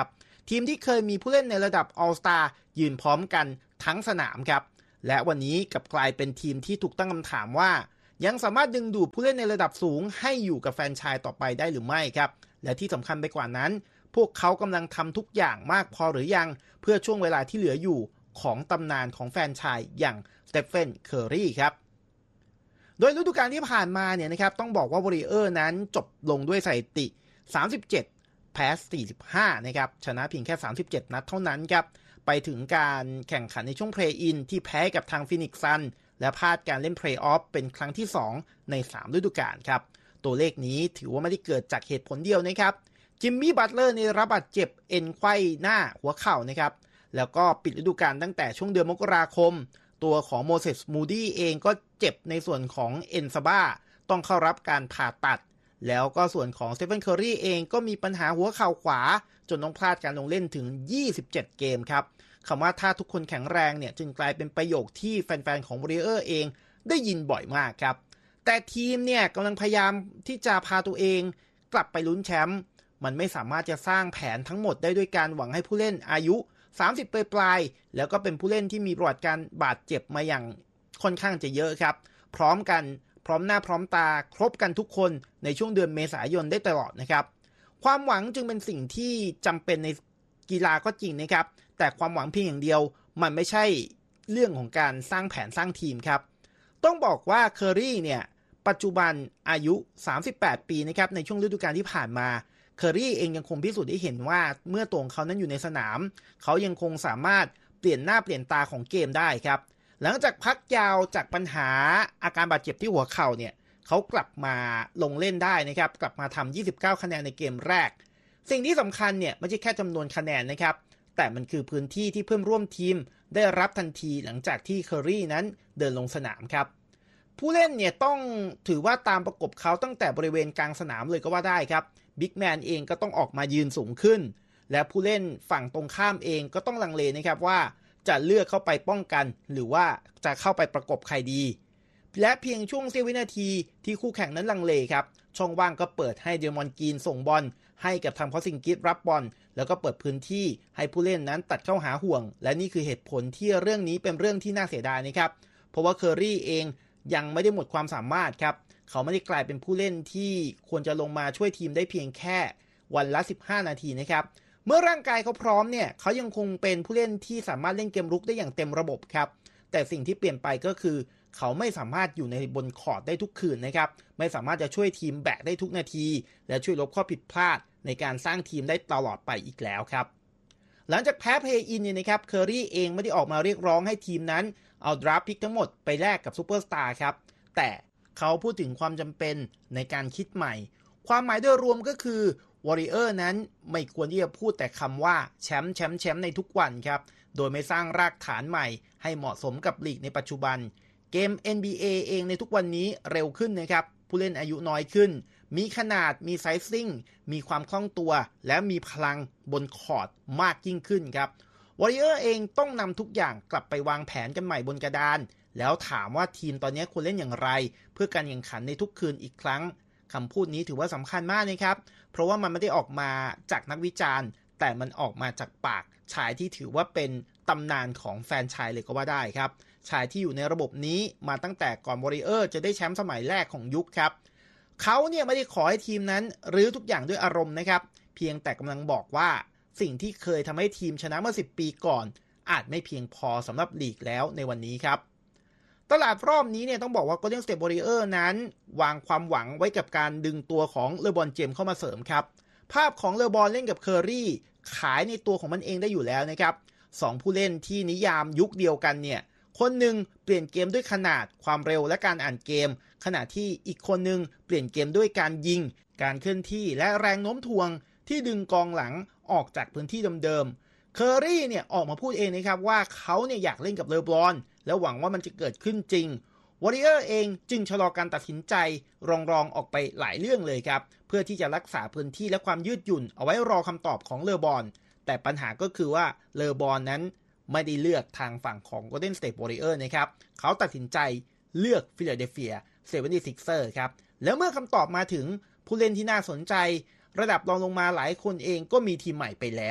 ทีมที่เคยมีผู้เล่นในระดับ All Star ยืนพร้อมกันทั้งสนามครับและวันนี้กลับกลายเป็นทีมที่ถูกตั้งคำถามว่ายังสามารถดึงดูดผู้เล่นในระดับสูงให้อยู่กับแฟรนไชส์ต่อไปได้หรือไม่ครับและที่สำคัญไปกว่านั้นพวกเขากำลังทำทุกอย่างมากพอหรือยังเพื่อช่วงเวลาที่เหลืออยู่ของตำนานของแฟรนไชส์อย่างสเตฟาน เคอร์รีครับโดยฤดูกาลที่ผ่านมาเนี่ยนะครับต้องบอกว่า Warrior นั้นจบลงด้วยสถิติสามสิบเจ็ดแพ้สี่สิบห้านะครับชนะเพียงแค่สามสิบเจ็ดนัดเท่านั้นครับไปถึงการแข่งขันในช่วงเพลย์อินที่แพ้กับทางฟินิกซ์ซันและพลาดการเล่นเพลย์ออฟเป็นครั้งที่สองในสามฤดูกาลครับตัวเลขนี้ถือว่าไม่ได้เกิดจากเหตุผลเดียวนะครับจิมมี่บัตเลอร์ในรับบาดเจ็บเอ็นไขว้หน้าหัวเข่านะครับแล้วก็ปิดฤดูกาลตั้งแต่ช่วงเดือนมกราคมตัวของโมเสส มูดี้เองก็เจ็บในส่วนของเอ็นซาบ้าต้องเข้ารับการผ่าตัดแล้วก็ส่วนของสเตฟาน เคอร์รีเองก็มีปัญหาหัวเข่าขวาจนต้องพลาดการลงเล่นถึงยี่สิบเจ็ดเกมครับคำว่าถ้าทุกคนแข็งแรงเนี่ยจึงกลายเป็นประโยคที่แฟนๆของ Warrior เองได้ยินบ่อยมากครับแต่ทีมเนี่ยกำลังพยายามที่จะพาตัวเองกลับไปลุ้นแชมป์มันไม่สามารถจะสร้างแผนทั้งหมดได้ด้วยการหวังให้ผู้เล่นอายุสามสิบปลายๆแล้วก็เป็นผู้เล่นที่มีประวัติการบาดเจ็บมาอย่างค่อนข้างจะเยอะครับพร้อมกันพร้อมหน้าพร้อมตาครบกันทุกคนในช่วงเดือนเมษายนได้ตลอดนะครับความหวังจึงเป็นสิ่งที่จำเป็นในกีฬาก็จริงนะครับแต่ความหวังเพียงอย่างเดียวมันไม่ใช่เรื่องของการสร้างแผนสร้างทีมครับต้องบอกว่าเคอร์รีเนี่ยปัจจุบันอายุสามสิบแปดปีนะครับในช่วงฤดูกาลที่ผ่านมาเคอร์รีเองยังคงพิสูจน์ได้เห็นว่าเมื่อตัวของเขานั้นอยู่ในสนามเขายังคงสามารถเปลี่ยนหน้าเปลี่ยนตาของเกมได้ครับหลังจากพักยาวจากปัญหาอาการบาดเจ็บที่หัวเข่าเนี่ยเขากลับมาลงเล่นได้นะครับกลับมาทำยี่สิบเก้าคะแนนในเกมแรกสิ่งที่สำคัญเนี่ยไม่ใช่แค่จำนวนคะแนนนะครับแต่มันคือพื้นที่ที่เพื่อนร่วมทีมได้รับทันทีหลังจากที่เคอร์รีนั้นเดินลงสนามครับผู้เล่นเนี่ยต้องถือว่าตามประกบเขาตั้งแต่บริเวณกลางสนามเลยก็ว่าได้ครับบิ๊กแมนเองก็ต้องออกมายืนสูงขึ้นและผู้เล่นฝั่งตรงข้ามเองก็ต้องลังเลนะครับว่าจะเลือกเข้าไปป้องกันหรือว่าจะเข้าไปประกบใครดีและเพียงช่วงเสี้ยววินาทีที่คู่แข่งนั้นลังเลครับช่องว่างก็เปิดให้เดมอนกรีนส่งบอลให้กับทางพอซิงกิสรับบอลแล้วก็เปิดพื้นที่ให้ผู้เล่นนั้นตัดเข้าหาห่วงและนี่คือเหตุผลที่เรื่องนี้เป็นเรื่องที่น่าเสียดายนะครับเพราะว่าเคอร์รีเองยังไม่ได้หมดความสามารถครับเขาไม่ได้กลายเป็นผู้เล่นที่ควรจะลงมาช่วยทีมได้เพียงแค่วันละสิบห้านาทีนะครับเมื่อร่างกายเขาพร้อมเนี่ยเขายังคงเป็นผู้เล่นที่สามารถเล่นเกมรุกได้อย่างเต็มระบบครับแต่สิ่งที่เปลี่ยนไปก็คือเขาไม่สามารถอยู่ในบนคอร์ตได้ทุกคืนนะครับไม่สามารถจะช่วยทีมแบกได้ทุกนาทีและช่วยลบข้อผิดพลาดในการสร้างทีมได้ตลอดไปอีกแล้วครับหลังจากแพ้เพลย์อินเนี่ยนะครับเคอร์รีเองไม่ได้ออกมาเรียกร้องให้ทีมนั้นเอาดราฟต์พิกทั้งหมดไปแลกกับซูเปอร์สตาร์ครับแต่เขาพูดถึงความจำเป็นในการคิดใหม่ความหมายโดยรวมก็คือ Warrior นั้นไม่ควรที่จะพูดแต่คำว่าแชมป์แชมป์แชมป์ในทุกวันครับโดยไม่สร้างรากฐานใหม่ให้เหมาะสมกับลีกในปัจจุบันเกม เอ็น บี เอ เองในทุกวันนี้เร็วขึ้นนะครับผู้เล่นอายุน้อยขึ้นมีขนาดมีไซซิ่งมีความคล่องตัวและมีพลังบนคอร์ตมากยิ่งขึ้นครับ Warrior เองต้องนำทุกอย่างกลับไปวางแผนกันใหม่บนกระดานแล้วถามว่าทีมตอนนี้ควรเล่นอย่างไรเพื่อการแข่งขันในทุกคืนอีกครั้งคำพูดนี้ถือว่าสำคัญมากนะครับเพราะว่ามันไม่ได้ออกมาจากนักวิจารณ์แต่มันออกมาจากปากชายที่ถือว่าเป็นตำนานของแฟนชายเลยก็ว่าได้ครับชายที่อยู่ในระบบนี้มาตั้งแต่ก่อน Warrior จะได้แชมป์สมัยแรกของยุคครับเขาเนี่ยไม่ได้ขอให้ทีมนั้นรื้อทุกอย่างด้วยอารมณ์นะครับเพียงแต่กำลังบอกว่าสิ่งที่เคยทำให้ทีมชนะเมื่อสิบปีก่อนอาจไม่เพียงพอสำหรับลีกแล้วในวันนี้ครับตลาดรอบนี้เนี่ยต้องบอกว่า Golden State Warrior นั้นวางความหวังไว้กับการดึงตัวของเลบรอนเจมส์เข้ามาเสริมครับภาพของเลบรอนเล่นกับเคอร์รีขายในตัวของมันเองได้อยู่แล้วนะครับสองผู้เล่นที่นิยามยุคเดียวกันเนี่ยคนหนึ่งเปลี่ยนเกมด้วยขนาดความเร็วและการอ่านเกมขณะที่อีกคนหนึ่งเปลี่ยนเกมด้วยการยิงการเคลื่อนที่และแรงโน้มถ่วงที่ดึงกองหลังออกจากพื้นที่เดิมๆเคอร์รีเนี่ยออกมาพูดเองนะครับว่าเขาเนี่ยอยากเล่นกับเลบรอนและหวังว่ามันจะเกิดขึ้นจริง Warrior เองจึงชะลอการตัดสินใจรองรองออกไปหลายเรื่องเลยครับเพื่อที่จะรักษาพื้นที่และความยืดหยุ่นเอาไว้รอคำตอบของเลบรอนแต่ปัญหาก็คือว่าเลบรอนนั้นไม่ได้เลือกทางฝั่งของ Golden State Warrior นะครับเขาตัดสินใจเลือก Philadelphia เซเวนตี้ซิกเซอร์ ครับแล้วเมื่อคำตอบมาถึงผู้เล่นที่น่าสนใจระดับรองลงมาหลายคนเองก็มีทีมใหม่ไปแล้ว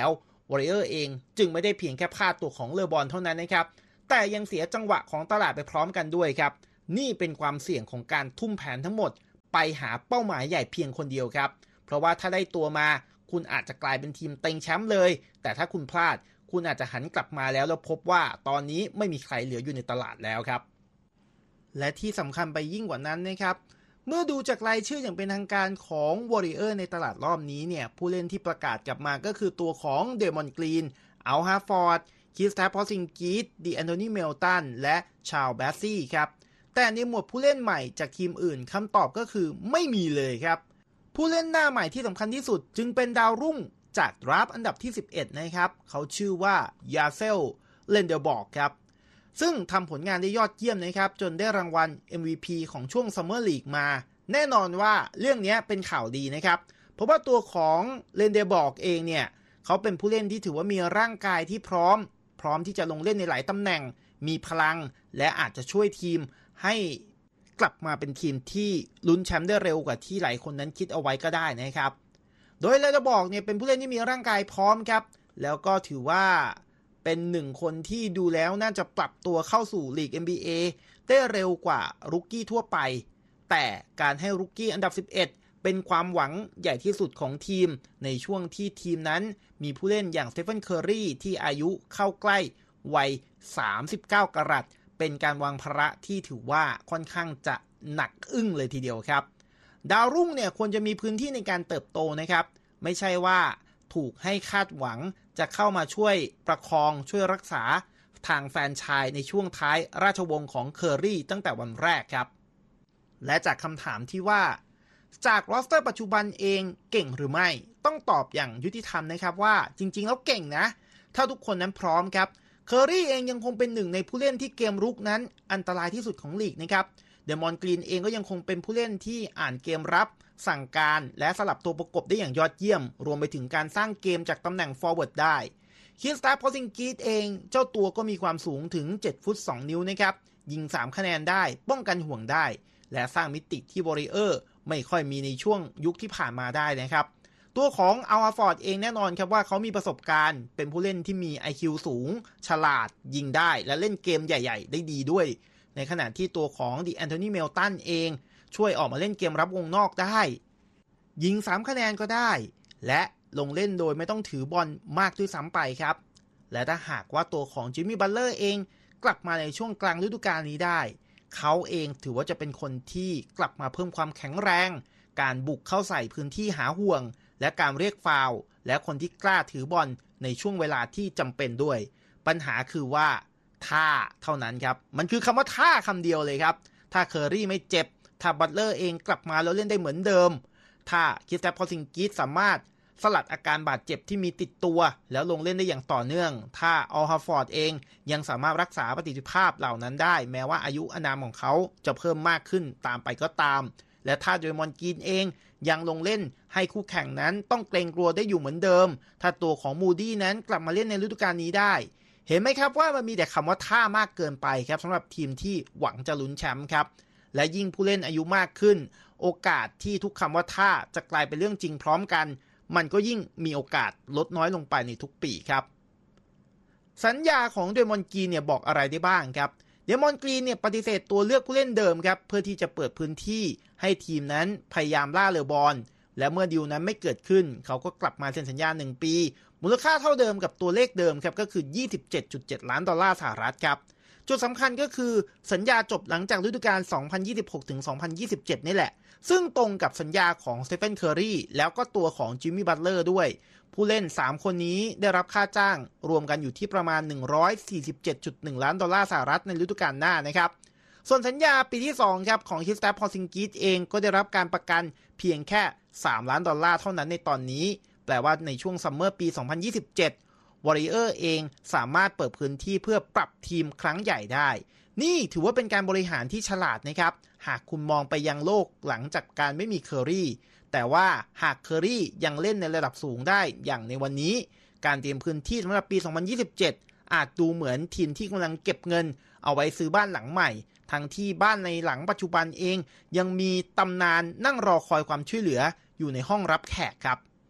วอริเออร์เองจึงไม่ได้เพียงแค่พลาดตัวของเลอบรอนเท่านั้นนะครับแต่ยังเสียจังหวะของตลาดไปพร้อมกันด้วยครับนี่เป็นความเสี่ยงของการทุ่มแผนทั้งหมดไปหาเป้าหมายใหญ่เพียงคนเดียวครับเพราะว่าถ้าได้ตัวมาคุณอาจจะกลายเป็นทีมเต็งแชมป์เลยแต่ถ้าคุณพลาดคุณอาจจะหันกลับมาแล้วแล้วพบว่าตอนนี้ไม่มีใครเหลืออยู่ในตลาดแล้วครับและที่สำคัญไปยิ่งกว่านั้นนะครับเมื่อดูจากรายชื่ออย่างเป็นทางการของ Warrior ในตลาดรอบนี้เนี่ยผู้เล่นที่ประกาศกลับมาก็คือตัวของเดมอนกรีนอัลฮาฟอร์ดคิสแทปพอซิงกิสดิแอนโทนีเมลตันและชาร์ลแบสซี่ครับแต่ในหมวดผู้เล่นใหม่จากทีมอื่นคำตอบก็คือไม่มีเลยครับผู้เล่นหน้าใหม่ที่สำคัญที่สุดจึงเป็นดาวรุ่งจากดราฟต์อันดับที่สิบเอ็ดนะครับเขาชื่อว่ายาเซลเลนเดลบอร์กครับซึ่งทำผลงานได้ยอดเยี่ยมนะครับจนได้รางวัล เอ็ม วี พี ของช่วงซัมเมอร์ลีกมาแน่นอนว่าเรื่องนี้เป็นข่าวดีนะครับเพราะว่าตัวของเลนเดลบอร์กเองเนี่ยเขาเป็นผู้เล่นที่ถือว่ามีร่างกายที่พร้อมพร้อมที่จะลงเล่นในหลายตำแหน่งมีพลังและอาจจะช่วยทีมให้กลับมาเป็นทีมที่ลุ้นแชมป์ได้เร็วกว่าที่หลายคนนั้นคิดเอาไว้ก็ได้นะครับโดยเลนเดลบอร์กเนี่ยเป็นผู้เล่นที่มีร่างกายพร้อมครับแล้วก็ถือว่าเป็นหนึ่งคนที่ดูแล้วน่าจะปรับตัวเข้าสู่ลีก เอ็น บี เอ ได้เร็วกว่ารุกกี้ทั่วไปแต่การให้รุกกี้อันดับสิบเอ็ดเป็นความหวังใหญ่ที่สุดของทีมในช่วงที่ทีมนั้นมีผู้เล่นอย่างสเตฟานเคอร์รีที่อายุเข้าใกล้วัยสามสิบเก้ากะรัตเป็นการวางภาระที่ถือว่าค่อนข้างจะหนักอึ้งเลยทีเดียวครับดาวรุ่งเนี่ยควรจะมีพื้นที่ในการเติบโตนะครับไม่ใช่ว่าถูกให้คาดหวังจะเข้ามาช่วยประคองช่วยรักษาทางแฟนชายในช่วงท้ายราชวงศ์ของเคอร์รีตั้งแต่วันแรกครับและจากคำถามที่ว่าจากโรสเตอร์ปัจจุบันเองเก่งหรือไม่ต้องตอบอย่างยุติธรรมนะครับว่าจริงๆแล้วเก่งนะถ้าทุกคนนั้นพร้อมครับเคอร์รีเองยังคงเป็นหนึ่งในผู้เล่นที่เกมรุกนั้นอันตรายที่สุดของลีกนะครับเดมอนกรีนเองก็ยังคงเป็นผู้เล่นที่อ่านเกมรับสั่งการและสลับตัวประกบได้อย่างยอดเยี่ยมรวมไปถึงการสร้างเกมจากตำแหน่งฟอร์เวิร์ดได้คิสตาพอซิงกีสเองเจ้าตัวก็มีความสูงถึงเจ็ดฟุตสองนิ้วนะครับยิงสามคะแนนได้ป้องกันห่วงได้และสร้างมิติที่วอริเออร์ไม่ค่อยมีในช่วงยุคที่ผ่านมาได้นะครับตัวของอัลฮาฟอร์ดเองแน่นอนครับว่าเขามีประสบการณ์เป็นผู้เล่นที่มี ไอ คิว สูงฉลาดยิงได้และเล่นเกมใหญ่ๆได้ดีด้วยในขณะที่ตัวของดิแอนโทนีเมลตันเองช่วยออกมาเล่นเกมรับวงนอกได้ยิงสามคะแนนก็ได้และลงเล่นโดยไม่ต้องถือบอลมากด้วยซ้ำไปครับและถ้าหากว่าตัวของจิมมี่บัตเลอร์เองกลับมาในช่วงกลางฤดูกาลนี้ได้เขาเองถือว่าจะเป็นคนที่กลับมาเพิ่มความแข็งแรงการบุกเข้าใส่พื้นที่หาห่วงและการเรียกฟาวล์และคนที่กล้าถือบอลในช่วงเวลาที่จำเป็นด้วยปัญหาคือว่าท่าเท่านั้นครับมันคือคำว่าท่าคำเดียวเลยครับถ้าเคอร์รี่ไม่เจ็บถ้าบัตเลอร์เองกลับมาแล้วเล่นได้เหมือนเดิมถ้าคริสแตปพอซิงกิสสามารถสลัดอาการบาดเจ็บที่มีติดตัวแล้วลงเล่นได้อย่างต่อเนื่องถ้าอัลฮาฟอร์ดเองยังสามารถรักษาประสิทธิภาพเหล่านั้นได้แม้ว่าอายุอานามของเขาจะเพิ่มมากขึ้นตามไปก็ตามและถ้าเดมอนกรีนเองยังลงเล่นให้คู่แข่งนั้นต้องเกรงกลัวได้อยู่เหมือนเดิมถ้าตัวของมูดี้นั้นกลับมาเล่นในฤดูกาลนี้ได้เห็นไหมครับว่ามันมีแต่คำว่าท่ามากเกินไปครับสำหรับทีมที่หวังจะลุ้นแชมป์ครับและยิ่งผู้เล่นอายุมากขึ้นโอกาสที่ทุกคำว่าท่าจะกลายเป็นเรื่องจริงพร้อมกันมันก็ยิ่งมีโอกาสลดน้อยลงไปในทุกปีครับสัญญาของเดมอนกรีนเนี่ยบอกอะไรได้บ้างครับเดมอนกรีนเนี่ยปฏิเสธตัวเลือกผู้เล่นเดิมครับเพื่อที่จะเปิดพื้นที่ให้ทีมนั้นพยายามล่าเลอบอลและเมื่อดีลนั้นไม่เกิดขึ้นเขาก็กลับมาเซ็นสัญญาหนึ่งปีมูลค่าเท่าเดิมกับตัวเลขเดิมครับก็คือ ยี่สิบเจ็ดจุดเจ็ด ล้านดอลลาร์สหรัฐครับจุดสำคัญก็คือสัญญาจบหลังจากฤดูกาล สองพันยี่สิบหกถึงสองพันยี่สิบเจ็ด นี่แหละซึ่งตรงกับสัญญาของสเตฟานเคอร์รีแล้วก็ตัวของจิมมี่บัตเลอร์ด้วยผู้เล่นสามคนนี้ได้รับค่าจ้างรวมกันอยู่ที่ประมาณ หนึ่งร้อยสี่สิบเจ็ดจุดหนึ่ง ล้านดอลลาร์สหรัฐในฤดูกาลหน้านะครับส่วนสัญญาปีที่สองครับของคริสแตปพอซิงกิสเองก็ได้รับการประกันเพียงแค่สามล้านดอลลาร์เท่านั้นในตอนนี้แปลว่าในช่วงซัมเมอร์ปีสองพันยี่สิบเจ็ดวอริเออร์เองสามารถเปิดพื้นที่เพื่อปรับทีมครั้งใหญ่ได้นี่ถือว่าเป็นการบริหารที่ฉลาดนะครับหากคุณมองไปยังโลกหลังจากการไม่มีเคอร์รีแต่ว่าหากเคอร์รียังเล่นในระดับสูงได้อย่างในวันนี้การเตรียมพื้นที่สำหรับปีสองพันยี่สิบเจ็ดอาจดูเหมือนทีมที่กำลังเก็บเงินเอาไว้ซื้อบ้านหลังใหม่ทั้งที่บ้านในหลังปัจจุบันเองยังมีตำนานนั่งรอคอยความช่วยเหลืออยู่ในห้องรับแขกครับ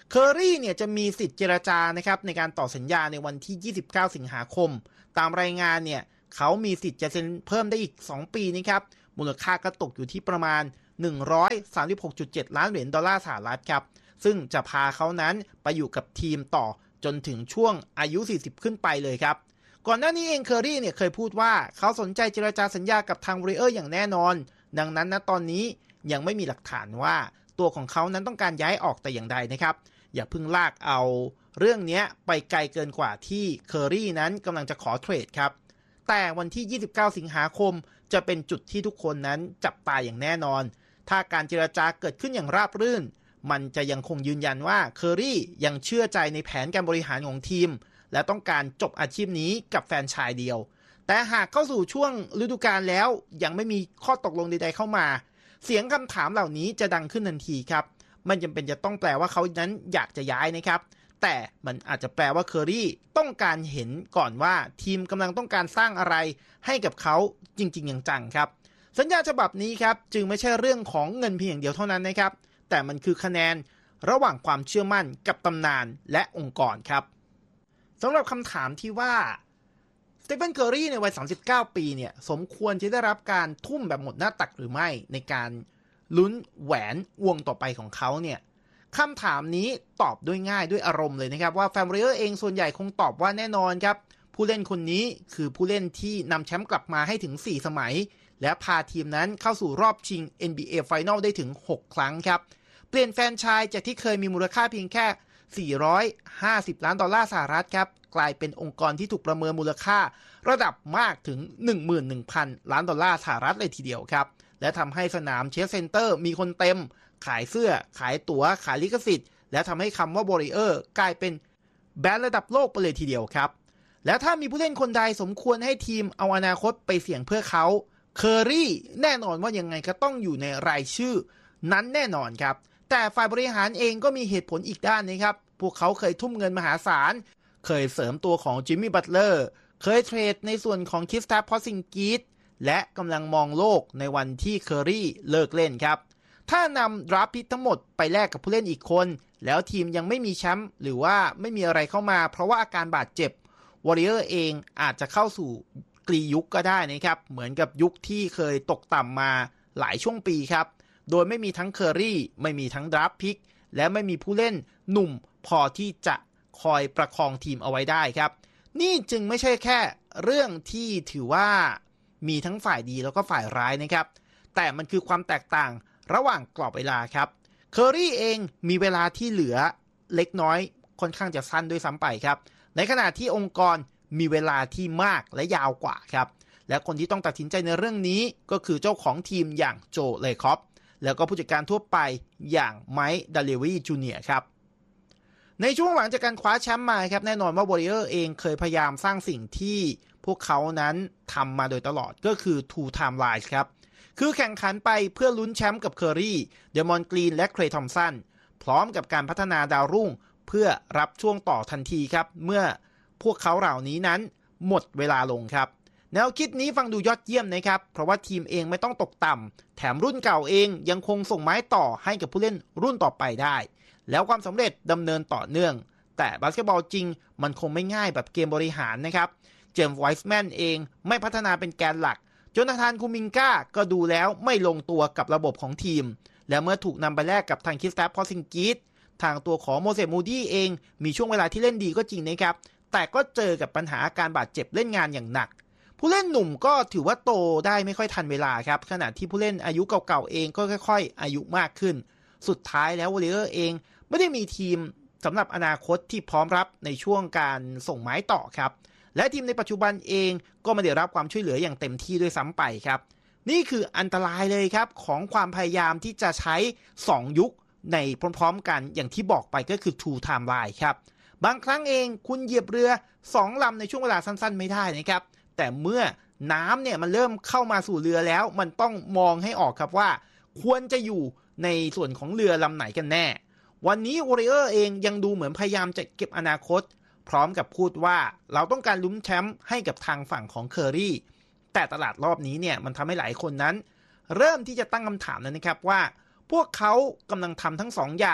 เคอรี่เนี่ยจะมีสิทธิ์เจรจานะครับในการต่อสัญญาในวันที่ยี่สิบเก้าสิงหาคมตามรายงานเนี่ยเขามีสิทธิ์จะเซ็นเพิ่มได้อีกสองปีนะครับมูลค่าก็ตกอยู่ที่ประมาณหนึ่งร้อยสามสิบหกจุดเจ็ด ล้านเหรียญดอลลาร์สหรัฐครับซึ่งจะพาเขานั้นไปอยู่กับทีมต่อจนถึงช่วงอายุสี่สิบขึ้นไปเลยครับก่อนหน้านี้เองเคอรี่เนี่ยเคยพูดว่าเขาสนใจเจรจาสัญญากับทางวอริเออร์อย่างแน่นอนดังนั้นณตอนนี้ยังไม่มีหลักฐานว่าตัวของเขานั้นต้องการย้ายออกแต่อย่างใดนะครับอย่าเพิ่งลากเอาเรื่องนี้ไปไกลเกินกว่าที่เคอรี่นั้นกำลังจะขอเทรดครับแต่วันที่ยี่สิบเก้าสิงหาคมจะเป็นจุดที่ทุกคนนั้นจับตาอย่างแน่นอนถ้าการเจรจาเกิดขึ้นอย่างราบรื่นมันจะยังคงยืนยันว่าเคอรี่ยังเชื่อใจในแผนการบริหารของทีมและต้องการจบอาชีพนี้กับแฟรนไชส์เดียวแต่หากเข้าสู่ช่วงฤดูกาลแล้วยังไม่มีข้อตกลงใดๆเข้ามาเสียงคำถามเหล่านี้จะดังขึ้นทันทีครับมันจำเป็นจะต้องแปลว่าเขานั้นอยากจะย้ายนะครับแต่มันอาจจะแปลว่าเคอรี่ต้องการเห็นก่อนว่าทีมกำลังต้องการสร้างอะไรให้กับเขาจริงๆอย่างจังครับสัญญาฉบับนี้ครับจึงไม่ใช่เรื่องของเงินเพียงอย่างเดียวเท่านั้นนะครับแต่มันคือคะแนนระหว่างความเชื่อมั่นกับตำนานและองค์กรครับสำหรับคำถามที่ว่าสเตเฟน เคอรี่ในวัยสามสิบเก้าปีเนี่ยสมควรจะได้รับการทุ่มแบบหมดหน้าตักหรือไม่ในการลุ้นแหวนวงต่อไปของเขาเนี่ยคำถามนี้ตอบด้วยง่ายด้วยอารมณ์เลยนะครับว่าแฟนบริเออร์เองส่วนใหญ่คงตอบว่าแน่นอนครับผู้เล่นคนนี้คือผู้เล่นที่นำแชมป์กลับมาให้ถึงสี่สมัยและพาทีมนั้นเข้าสู่รอบชิง เอ็น บี เอ Final ได้ถึงหกครั้งครับเปลี่ยนแฟรนไชส์จากที่เคยมีมูลค่าเพียงแค่สี่ร้อยห้าสิบล้านดอลลาร์สหรัฐครับกลายเป็นองค์กรที่ถูกประเมินมูลค่าระดับมากถึง หนึ่งหมื่นหนึ่งพัน ล้านดอลลาร์สหรัฐเลยทีเดียวครับและทำให้สนามเชสเซ็นเตอร์มีคนเต็มขายเสื้อขายตั๋วขายลิขสิทธิ์และทำให้คำว่า Warrior กลายเป็นแบรนด์ระดับโลกไปเลยทีเดียวครับและถ้ามีผู้เล่นคนใดสมควรให้ทีมเอาอนาคตไปเสี่ยงเพื่อเขาเคอรี่แน่นอนว่ายังไงก็ต้องอยู่ในรายชื่อนั้นแน่นอนครับแต่ฝ่ายบริหารเองก็มีเหตุผลอีกด้านนะครับพวกเขาเคยทุ่มเงินมหาศาลเคยเสริมตัวของจิมมี่บัตเลอร์เคยเทรดในส่วนของคริสตาฟ พอซิงกีสและกำลังมองโลกในวันที่เคอรี่เลิกเล่นครับถ้านำดราฟต์พิกทั้งหมดไปแลกกับผู้เล่นอีกคนแล้วทีมยังไม่มีแชมป์หรือว่าไม่มีอะไรเข้ามาเพราะว่าอาการบาดเจ็บวอริเออร์เองอาจจะเข้าสู่กลียุคก็ได้นะครับเหมือนกับยุคที่เคยตกต่ำมาหลายช่วงปีครับโดยไม่มีทั้งเคอรี่ไม่มีทั้งดราฟต์พิกและไม่มีผู้เล่นหนุ่มพอที่จะคอยประคองทีมเอาไว้ได้ครับนี่จึงไม่ใช่แค่เรื่องที่ถือว่ามีทั้งฝ่ายดีแล้วก็ฝ่ายร้ายนะครับแต่มันคือความแตกต่างระหว่างกรอบเวลาครับเคอรี่เองมีเวลาที่เหลือเล็กน้อยค่อนข้างจะสั้นด้วยซ้ำไปครับในขณะที่องค์กรมีเวลาที่มากและยาวกว่าครับและคนที่ต้องตัดสินใจในเรื่องนี้ก็คือเจ้าของทีมอย่างโจเลคอปแล้วก็ผู้จัดการทั่วไปอย่างไมค์ดาเลวีจูเนียร์ครับในช่วงหลังจากการคว้าแชมป์มาครับแน่นอนว่า Warrior เองเคยพยายามสร้างสิ่งที่พวกเขานั้นทำมาโดยตลอดก็คือ two timelines ครับคือแข่งขันไปเพื่อลุ้นแชมป์กับเคอรี่เดมอนกรีนและเคลย์ทอมสันพร้อมกับการพัฒนาดาวรุ่งเพื่อรับช่วงต่อทันทีครับเมื่อพวกเขาเหล่านี้นั้นหมดเวลาลงครับแนวคิดนี้ฟังดูยอดเยี่ยมนะครับเพราะว่าทีมเองไม่ต้องตกต่ำแถมรุ่นเก่าเองยังคงส่งไม้ต่อให้กับผู้เล่นรุ่นต่อไปได้แล้วความสำเร็จดำเนินต่อเนื่องแต่บาสเกตบอลจริงมันคงไม่ง่ายแบบเกมบริหารนะครับเจมส์ไวส์แมนเองไม่พัฒนาเป็นแกนหลักโจนาธานคูมิงก้าก็ดูแล้วไม่ลงตัวกับระบบของทีมและเมื่อถูกนำไปแลกกับทางคริสตาฟ พอซิงกีสทางตัวของโมเสส มูดี้เองมีช่วงเวลาที่เล่นดีก็จริงนะครับแต่ก็เจอกับปัญหาอาการบาดเจ็บเล่นงานอย่างหนักผู้เล่นหนุ่มก็ถือว่าโตได้ไม่ค่อยทันเวลาครับขณะที่ผู้เล่นอายุเก่าๆเองก็ค่อยๆอายุมากขึ้นสุดท้ายแล้ววอริเออร์เองไม่ได้มีทีมสำหรับอนาคตที่พร้อมรับในช่วงการส่งไม้ต่อครับและทีมในปัจจุบันเองก็ไม่ได้รับความช่วยเหลืออย่างเต็มที่ด้วยซ้ำไปครับนี่คืออันตรายเลยครับของความพยายามที่จะใช้สองยุคในพร้อมๆกันอย่างที่บอกไปก็คือ two timeline ครับบางครั้งเองคุณเหยียบเรือสองลำในช่วงเวลาสั้นๆไม่ได้นะครับแต่เมื่อน้ำเนี่ยมันเริ่มเข้ามาสู่เรือแล้วมันต้องมองให้ออกครับว่าควรจะอยู่ในส่วนของเรือลำไหนกันแน่วันนี้ Warrior เองยังดูเหมือนพยายามจะเก็บอนาคตพร้อมกับพูดว่าเราต้องการลุ้นแชมป์ให้กับทางฝั่งของเคอรี่แต่ตลาดรอบนี้เนี่ยมันทำให้หลายคนนั้นเริ่มที่จะตั้งคำถามแล้วนะครับว่าพวกเขากำลังทำทั้งสองอย่าง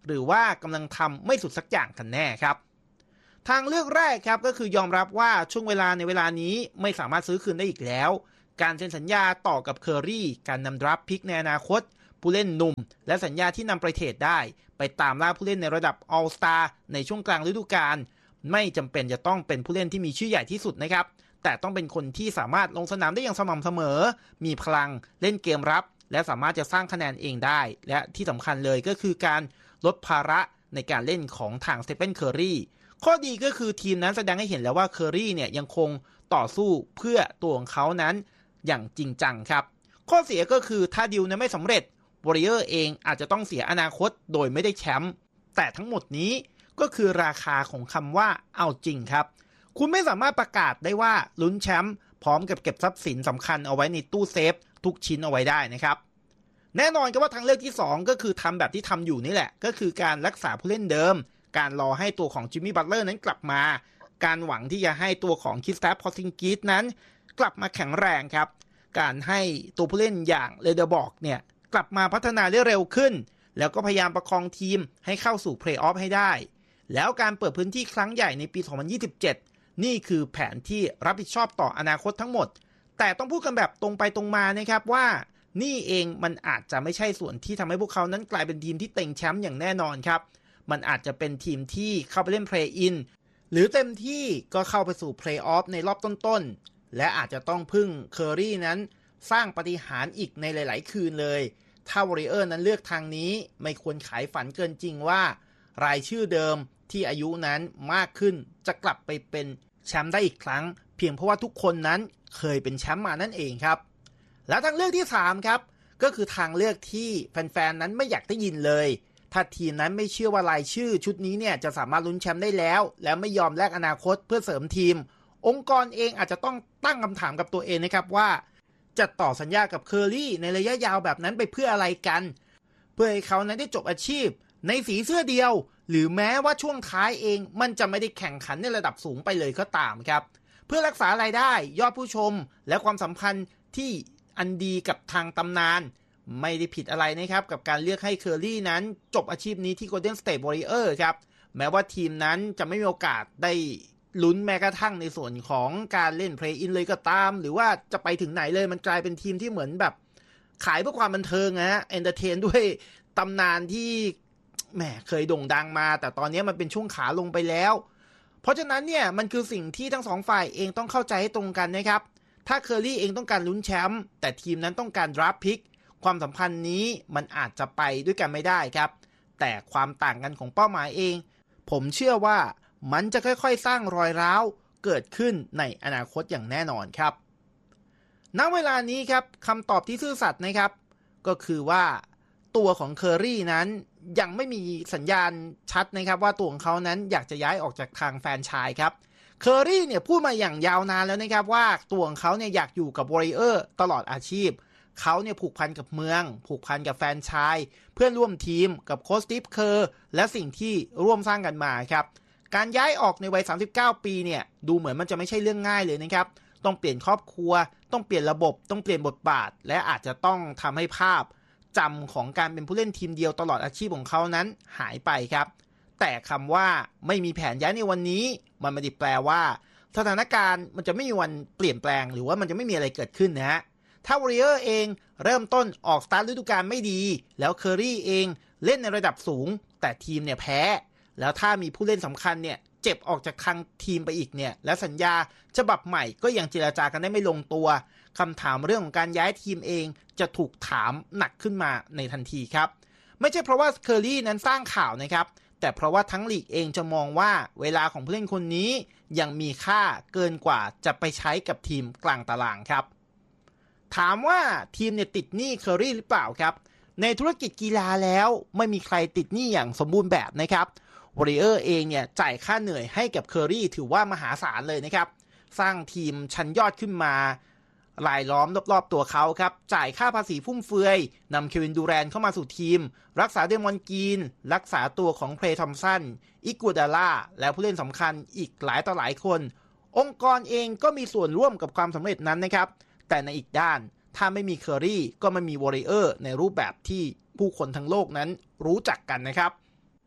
หรือว่ากำลังทำไม่สุดสักอย่างกันแน่ครับทางเลือกแรกครับก็คือยอมรับว่าช่วงเวลาในเวลานี้ไม่สามารถซื้อคืนได้อีกแล้วการเซ็นสัญญาต่อกับเคอรี่การนำดราฟต์พิกในอนาคตผู้เล่นหนุ่มและสัญญาที่นำไปเทรดได้ไปตามล่าผู้เล่นในระดับ All Star ในช่วงกลางฤดูกาลไม่จำเป็นจะต้องเป็นผู้เล่นที่มีชื่อใหญ่ที่สุดนะครับแต่ต้องเป็นคนที่สามารถลงสนามได้อย่างสม่ำเสมอมีพลังเล่นเกมรับและสามารถจะสร้างคะแนนเองได้และที่สำคัญเลยก็คือการลดภาระในการเล่นของทางสเตเฟนเคอรี่ข้อดีก็คือทีมนั้นแสดงให้เห็นแล้วว่าเคอรี่เนี่ยยังคงต่อสู้เพื่อตัวของเขานั้นอย่างจริงจังครับข้อเสียก็คือถ้าดีลนั้นไม่สำเร็จวอริเออร์เองอาจจะต้องเสียอนาคตโดยไม่ได้แชมป์แต่ทั้งหมดนี้ก็คือราคาของคำว่าเอาจริงครับคุณไม่สามารถประกาศได้ว่าลุ้นแชมป์พร้อมกับเก็บทรัพย์สินสำคัญเอาไว้ในตู้เซฟทุกชิ้นเอาไว้ได้นะครับแน่นอนก็ว่าทางเลือกที่สองก็คือทำแบบที่ทำอยู่นี่แหละก็คือการรักษาผู้เล่นเดิมการรอให้ตัวของจิมมี่บัตเลอร์นั้นกลับมาการหวังที่จะให้ตัวของคริสตัฟ พอร์ซิงกิสนั้นกลับมาแข็งแรงครับการให้ตัวผู้เล่นอย่างเลเดอร์บอกเนี่ยกลับมาพัฒนาได้เร็วขึ้นแล้วก็พยายามประคองทีมให้เข้าสู่เพลย์ออฟให้ได้แล้วการเปิดพื้นที่ครั้งใหญ่ในปีสองพันยี่สิบเจ็ดนี่คือแผนที่รับผิดชอบต่ออนาคตทั้งหมดแต่ต้องพูดกันแบบตรงไปตรงมานะครับว่านี่เองมันอาจจะไม่ใช่ส่วนที่ทำให้พวกเขานั้นกลายเป็นทีมที่เต็งแชมป์อย่างแน่นอนครับมันอาจจะเป็นทีมที่เข้าไปเล่นเพลย์อินหรือเต็มที่ก็เข้าไปสู่เพลย์ออฟในรอบต้นๆและอาจจะต้องพึ่งเคอรี่นั้นสร้างปาฏิหาริย์อีกในหลายๆคืนเลยถ้าวอริเออร์นั้นเลือกทางนี้ไม่ควรขายฝันเกินจริงว่ารายชื่อเดิมที่อายุนั้นมากขึ้นจะกลับไปเป็นแชมป์ได้อีกครั้งเพียงเพราะว่าทุกคนนั้นเคยเป็นแชมป์มานั่นเองครับแล้วทางเลือกที่สามครับก็คือทางเลือกที่แฟนๆนั้นไม่อยากได้ยินเลยถ้าทีมนั้นไม่เชื่อว่ารายชื่อชุดนี้เนี่ยจะสามารถลุ้นแชมป์ได้แล้วแล้วไม่ยอมแลกอนาคตเพื่อเสริมทีมองค์กรเองอาจจะต้องตั้งคำถามกับตัวเองนะครับว่าจะต่อสัญญากับเคอรี่ในระยะยาวแบบนั้นไปเพื่ออะไรกันเพื่อให้เขานั้นได้จบอาชีพในสีเสื้อเดียวหรือแม้ว่าช่วงท้ายเองมันจะไม่ได้แข่งขันในระดับสูงไปเลยก็ตามครับเพื่อรักษารายได้ยอดผู้ชมและความสัมพันธ์ที่อันดีกับทางตำนานไม่ได้ผิดอะไรนะครับกับการเลือกให้เคอรี่นั้นจบอาชีพนี้ที่ Golden State Warriors ครับแม้ว่าทีมนั้นจะไม่มีโอกาสได้ลุ้นแม้กระทั่งในส่วนของการเล่นเพลย์อินเลยก็ตามหรือว่าจะไปถึงไหนเลยมันกลายเป็นทีมที่เหมือนแบบขายเพื่อความบันเทิงนะฮะเอนเตอร์เทนด้วยตำนานที่แหมเคยโด่งดังมาแต่ตอนนี้มันเป็นช่วงขาลงไปแล้วเพราะฉะนั้นเนี่ยมันคือสิ่งที่ทั้งสองฝ่ายเองต้องเข้าใจให้ตรงกันนะครับถ้าเคอรี่เองต้องการลุ้นแชมป์แต่ทีมนั้นต้องการดราฟต์พิกความสัมพันธ์นี้มันอาจจะไปด้วยกันไม่ได้ครับแต่ความต่างกันของเป้าหมายเองผมเชื่อว่ามันจะค่อยๆสร้างรอยร้าวเกิดขึ้นในอนาคตอย่างแน่นอนครับณเวลานี้ครับคำตอบที่ซื่อสัตย์นะครับก็คือว่าตัวของเคอรี่นั้นยังไม่มีสัญญาณชัดนะครับว่าตัวของเขานั้นอยากจะย้ายออกจากทางแฟรนไชส์ครับเคอรี่เนี่ยพูดมาอย่างยาวนานแล้วนะครับว่าตัวของเขาเนี่ยอยากอยู่กับวอริเออร์ตลอดอาชีพเขาเนี่ยผูกพันกับเมืองผูกพันกับแฟรนไชส์เพื่อนร่วมทีมกับโค้ชสตีฟเคอร์และสิ่งที่ร่วมสร้างกันมาครับการย้ายออกในวัยสามสิบเก้าปีเนี่ยดูเหมือนมันจะไม่ใช่เรื่องง่ายเลยนะครับต้องเปลี่ยนครอบครัวต้องเปลี่ยนระบบต้องเปลี่ยนบทบาทและอาจจะต้องทำให้ภาพจำของการเป็นผู้เล่นทีมเดียวตลอดอาชีพของเขานั้นหายไปครับแต่คำว่าไม่มีแผนย้ายในวันนี้มันไม่ได้แปลว่าสถานการณ์มันจะไม่มีวันเปลี่ยนแปลงหรือว่ามันจะไม่มีอะไรเกิดขึ้นนะฮะถ้าวอริเออร์เองเริ่มต้นออกสตาร์ทฤดูกาลไม่ดีแล้วเคอรี่เองเล่นในระดับสูงแต่ทีมเนี่ยแพ้แล้วถ้ามีผู้เล่นสำคัญเนี่ยเจ็บออกจากทางทีมไปอีกเนี่ยและสัญญาฉบับใหม่ก็ยังเจรจากันได้ไม่ลงตัวคำถามเรื่องของการย้ายทีมเองจะถูกถามหนักขึ้นมาในทันทีครับไม่ใช่เพราะว่าเคอรี่นั้นสร้างข่าวนะครับแต่เพราะว่าทั้งลีกเองจะมองว่าเวลาของผู้เล่นคนนี้ยังมีค่าเกินกว่าจะไปใช้กับทีมกลางตารางครับถามว่าทีมเนี่ยติดหนี้เคอรี่หรือเปล่าครับในธุรกิจกีฬาแล้วไม่มีใครติดหนี้อย่างสมบูรณ์แบบนะครับวอริเออร์เองเนี่ยจ่ายค่าเหนื่อยให้กับเคอรี่ถือว่ามหาศาลเลยนะครับสร้างทีมชั้นยอดขึ้นมารายล้อมรอบๆตัวเขาครับจ่ายค่าภาษีฟุ่มเฟือยนำเควินดูแรนเข้ามาสู่ทีมรักษาเดมอนกีนรักษาตัวของเพลย์ทอมสันอิกูดาล่าและผู้เล่นสำคัญอีกหลายต่อหลายคนองค์กรเองก็มีส่วนร่วมกับความสำเร็จนั้นนะครับแต่ในอีกด้านถ้าไม่มีเคอรี่ก็ไม่มีวอริเออร์ในรูปแบบที่ผู้คนทั้งโลกนั้นรู้จักกันนะครับ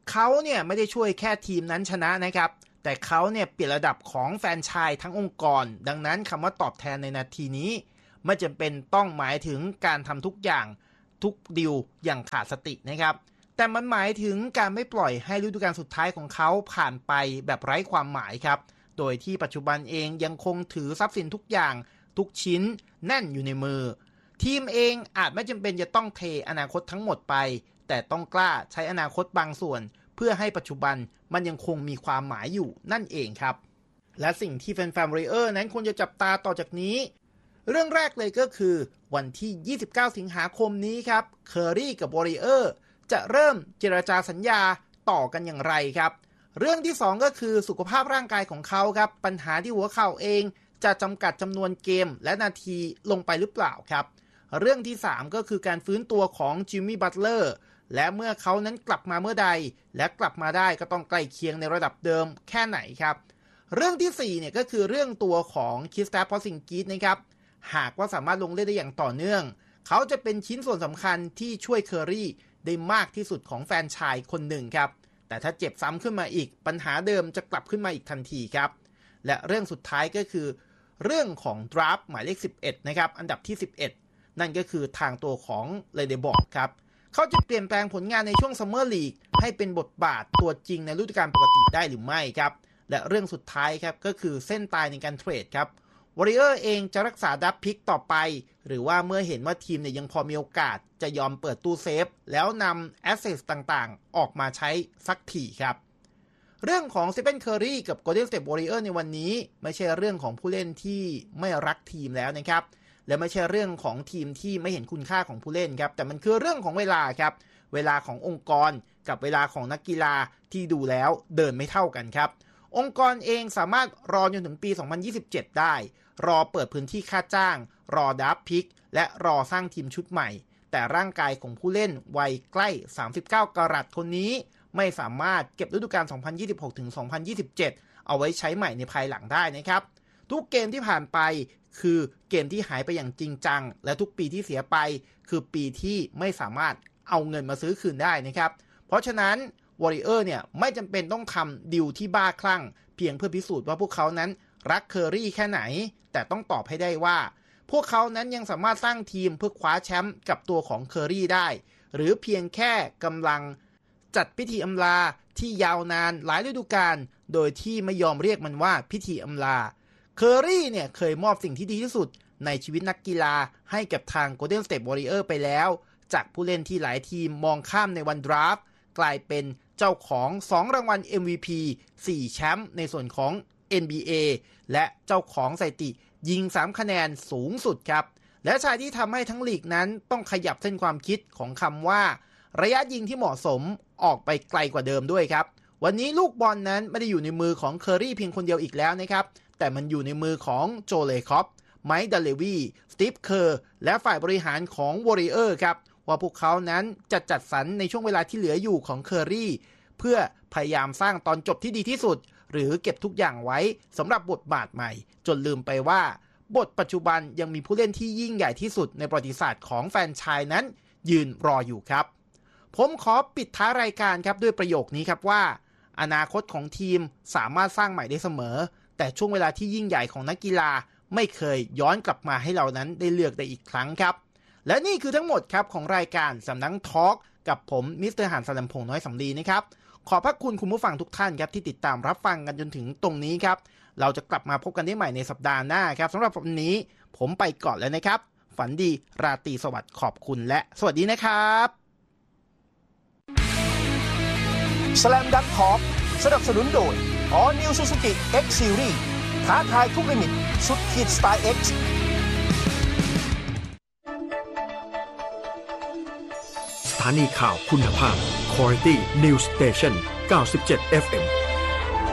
เขาเนี่ยไม่ได้ช่วยแค่ทีมนั้นชนะนะครับแต่เขาเนี่ยเปลี่ยนระดับของแฟรนไชส์ทั้งองค์กรดังนั้นคำว่าตอบแทนในนาทีนี้ไม่จำเป็นต้องหมายถึงการทำทุกอย่างทุกดีลอย่างขาดสตินะครับแต่มันหมายถึงการไม่ปล่อยให้ฤดูกาลสุดท้ายของเขาผ่านไปแบบไร้ความหมายครับโดยที่ปัจจุบันเองยังคงถือทรัพย์สินทุกอย่างทุกชิ้นแน่นอยู่ในมือทีมเองอาจไม่จำเป็นจะต้องเทอนาคตทั้งหมดไปแต่ต้องกล้าใช้อนาคตบางส่วนเพื่อให้ปัจจุบันมันยังคงมีความหมายอยู่นั่นเองครับและสิ่งที่แฟนๆ Warrior นั้นควรจะจับตาต่อจากนี้เรื่องแรกเลยก็คือวันที่ยี่สิบเก้าสิงหาคมนี้ครับเคอรี่กับ Warrior จะเริ่มเจรจาสัญญาต่อกันอย่างไรครับเรื่องที่สองก็คือสุขภาพร่างกายของเขาครับปัญหาที่หัวเข่าเองจะจำกัดจำนวนเกมและนาทีลงไปหรือเปล่าครับเรื่องที่สามก็คือการฟื้นตัวของจิมมี่บัตเลอร์และเมื่อเขานั้นกลับมาเมื่อใดและกลับมาได้ก็ต้องใกล้เคียงในระดับเดิมแค่ไหนครับเรื่องที่สี่เนี่ยก็คือเรื่องตัวของคริสแตฟ พอร์ซิงกิสนะครับหากว่าสามารถลงเล่นได้อย่างต่อเนื่องเขาจะเป็นชิ้นส่วนสำคัญที่ช่วยเคอรี่ได้มากที่สุดของแฟนชายคนหนึ่งครับแต่ถ้าเจ็บซ้ำขึ้นมาอีกปัญหาเดิมจะกลับขึ้นมาอีกทันทีครับและเรื่องสุดท้ายก็คือเรื่องของดราฟต์หมายเลขสิบเอ็ดนะครับอันดับที่สิบเอ็ดนั่นก็คือทางตัวของเลเดบอร์ดครับเขาจะเปลี่ยนแปลงผลงานในช่วงซัมเมอร์ลีกให้เป็นบทบาทตัวจริงในฤดูกาลปกติได้หรือไม่ครับและเรื่องสุดท้ายครับก็คือเส้นตายในการเทรดครับวอริเออร์เองจะรักษาดับพิกต่อไปหรือว่าเมื่อเห็นว่าทีมเนี่ยยังพอมีโอกาสจะยอมเปิดตู้เซฟแล้วนำแอสเซทต่างๆออกมาใช้สักทีครับเรื่องของสเตฟน เคอร์รีกับ Golden State Warriors ในวันนี้ไม่ใช่เรื่องของผู้เล่นที่ไม่รักทีมแล้วนะครับและไม่ใช่เรื่องของทีมที่ไม่เห็นคุณค่าของผู้เล่นครับแต่มันคือเรื่องของเวลาครับเวลาขององค์กรกับเวลาของนักกีฬาที่ดูแล้วเดินไม่เท่ากันครับองค์กรเองสามารถรอจนถึงปีสองพันยี่สิบเจ็ดได้รอเปิดพื้นที่ค่าจ้างรอดราฟต์พิกและรอสร้างทีมชุดใหม่แต่ร่างกายของผู้เล่นวัยใกล้สามสิบเก้ากะรัตคนนี้ไม่สามารถเก็บฤดูกาลสองพันยี่สิบหกถึงสองพันยี่สิบเจ็ดเอาไว้ใช้ใหม่ในภายหลังได้นะครับทุกเกมที่ผ่านไปคือเกมที่หายไปอย่างจริงจังและทุกปีที่เสียไปคือปีที่ไม่สามารถเอาเงินมาซื้อคืนได้นะครับเพราะฉะนั้น Warrior เนี่ยไม่จำเป็นต้องทำดีลที่บ้าคลั่งเพียงเพื่อพิสูจน์ว่าพวกเขานั้นรักเคอรี่แค่ไหนแต่ต้องตอบให้ได้ว่าพวกเขานั้นยังสามารถสร้างทีมเพื่อคว้าแชมป์กับตัวของเคอรี่ได้หรือเพียงแค่กำลังจัดพิธีอำลาที่ยาวนานหลายฤดูกาลโดยที่ไม่ยอมเรียกมันว่าพิธีอำลาเคอรี่เนี่ยเคยมอบสิ่งที่ดีที่สุดในชีวิตนักกีฬาให้กับทาง Golden State Warriors ไปแล้วจากผู้เล่นที่หลายทีมมองข้ามในวันดราฟต์กลายเป็นเจ้าของสองรางวัล เอ็ม วี พี สี่แชมป์ในส่วนของ เอ็น บี เอ และเจ้าของสถิติยิงสามคะแนนสูงสุดครับและชายที่ทำให้ทั้งลีกนั้นต้องขยับเส้นความคิดของคำว่าระยะยิงที่เหมาะสมออกไปไกลกว่าเดิมด้วยครับวันนี้ลูกบอลนั้นไม่ได้อยู่ในมือของเคอรี่เพียงคนเดียวอีกแล้วนะครับแต่มันอยู่ในมือของโจเลคอปไมค์ดัลเลวีสตีฟเคอร์และฝ่ายบริหารของ Warrior ครับว่าพวกเขานั้นจะจัดสรรในช่วงเวลาที่เหลืออยู่ของเคอรี่เพื่อพยายามสร้างตอนจบที่ดีที่สุดหรือเก็บทุกอย่างไว้สำหรับบทบาทใหม่จนลืมไปว่าบทปัจจุบันยังมีผู้เล่นที่ยิ่งใหญ่ที่สุดในประวัติศาสตร์ของแฟรนไชส์นั้นยืนรออยู่ครับผมขอปิดท้ายรายการครับด้วยประโยคนี้ครับว่าอนาคตของทีมสามารถสร้างใหม่ได้เสมอแต่ช่วงเวลาที่ยิ่งใหญ่ของนักกีฬาไม่เคยย้อนกลับมาให้เรานั้นได้เลือกได้อีกครั้งครับและนี่คือทั้งหมดครับของรายการสำนักทอล์กกับผมมิสเตอร์หานสลัมพงษ์น้อยสำลีนะครับขอบพระคุณคุณผู้ฟังทุกท่านครับที่ติดตามรับฟังกันจนถึงตรงนี้ครับเราจะกลับมาพบกันได้ใหม่ในสัปดาห์หน้าครับสำหรับวันนี้ผมไปก่อนแล้วนะครับฝันดีราตรีสวัสดิ์ขอบคุณและสวัสดีนะครับ Slam Dunk Talk สนับสนุนโดย All New Suzuki X Series ท้าทายทุกลิมิตสุดขีดสไตล์ X สถานีข่าวคุณภาพ Quality News Station เก้าสิบเจ็ด เอฟ เอ็ม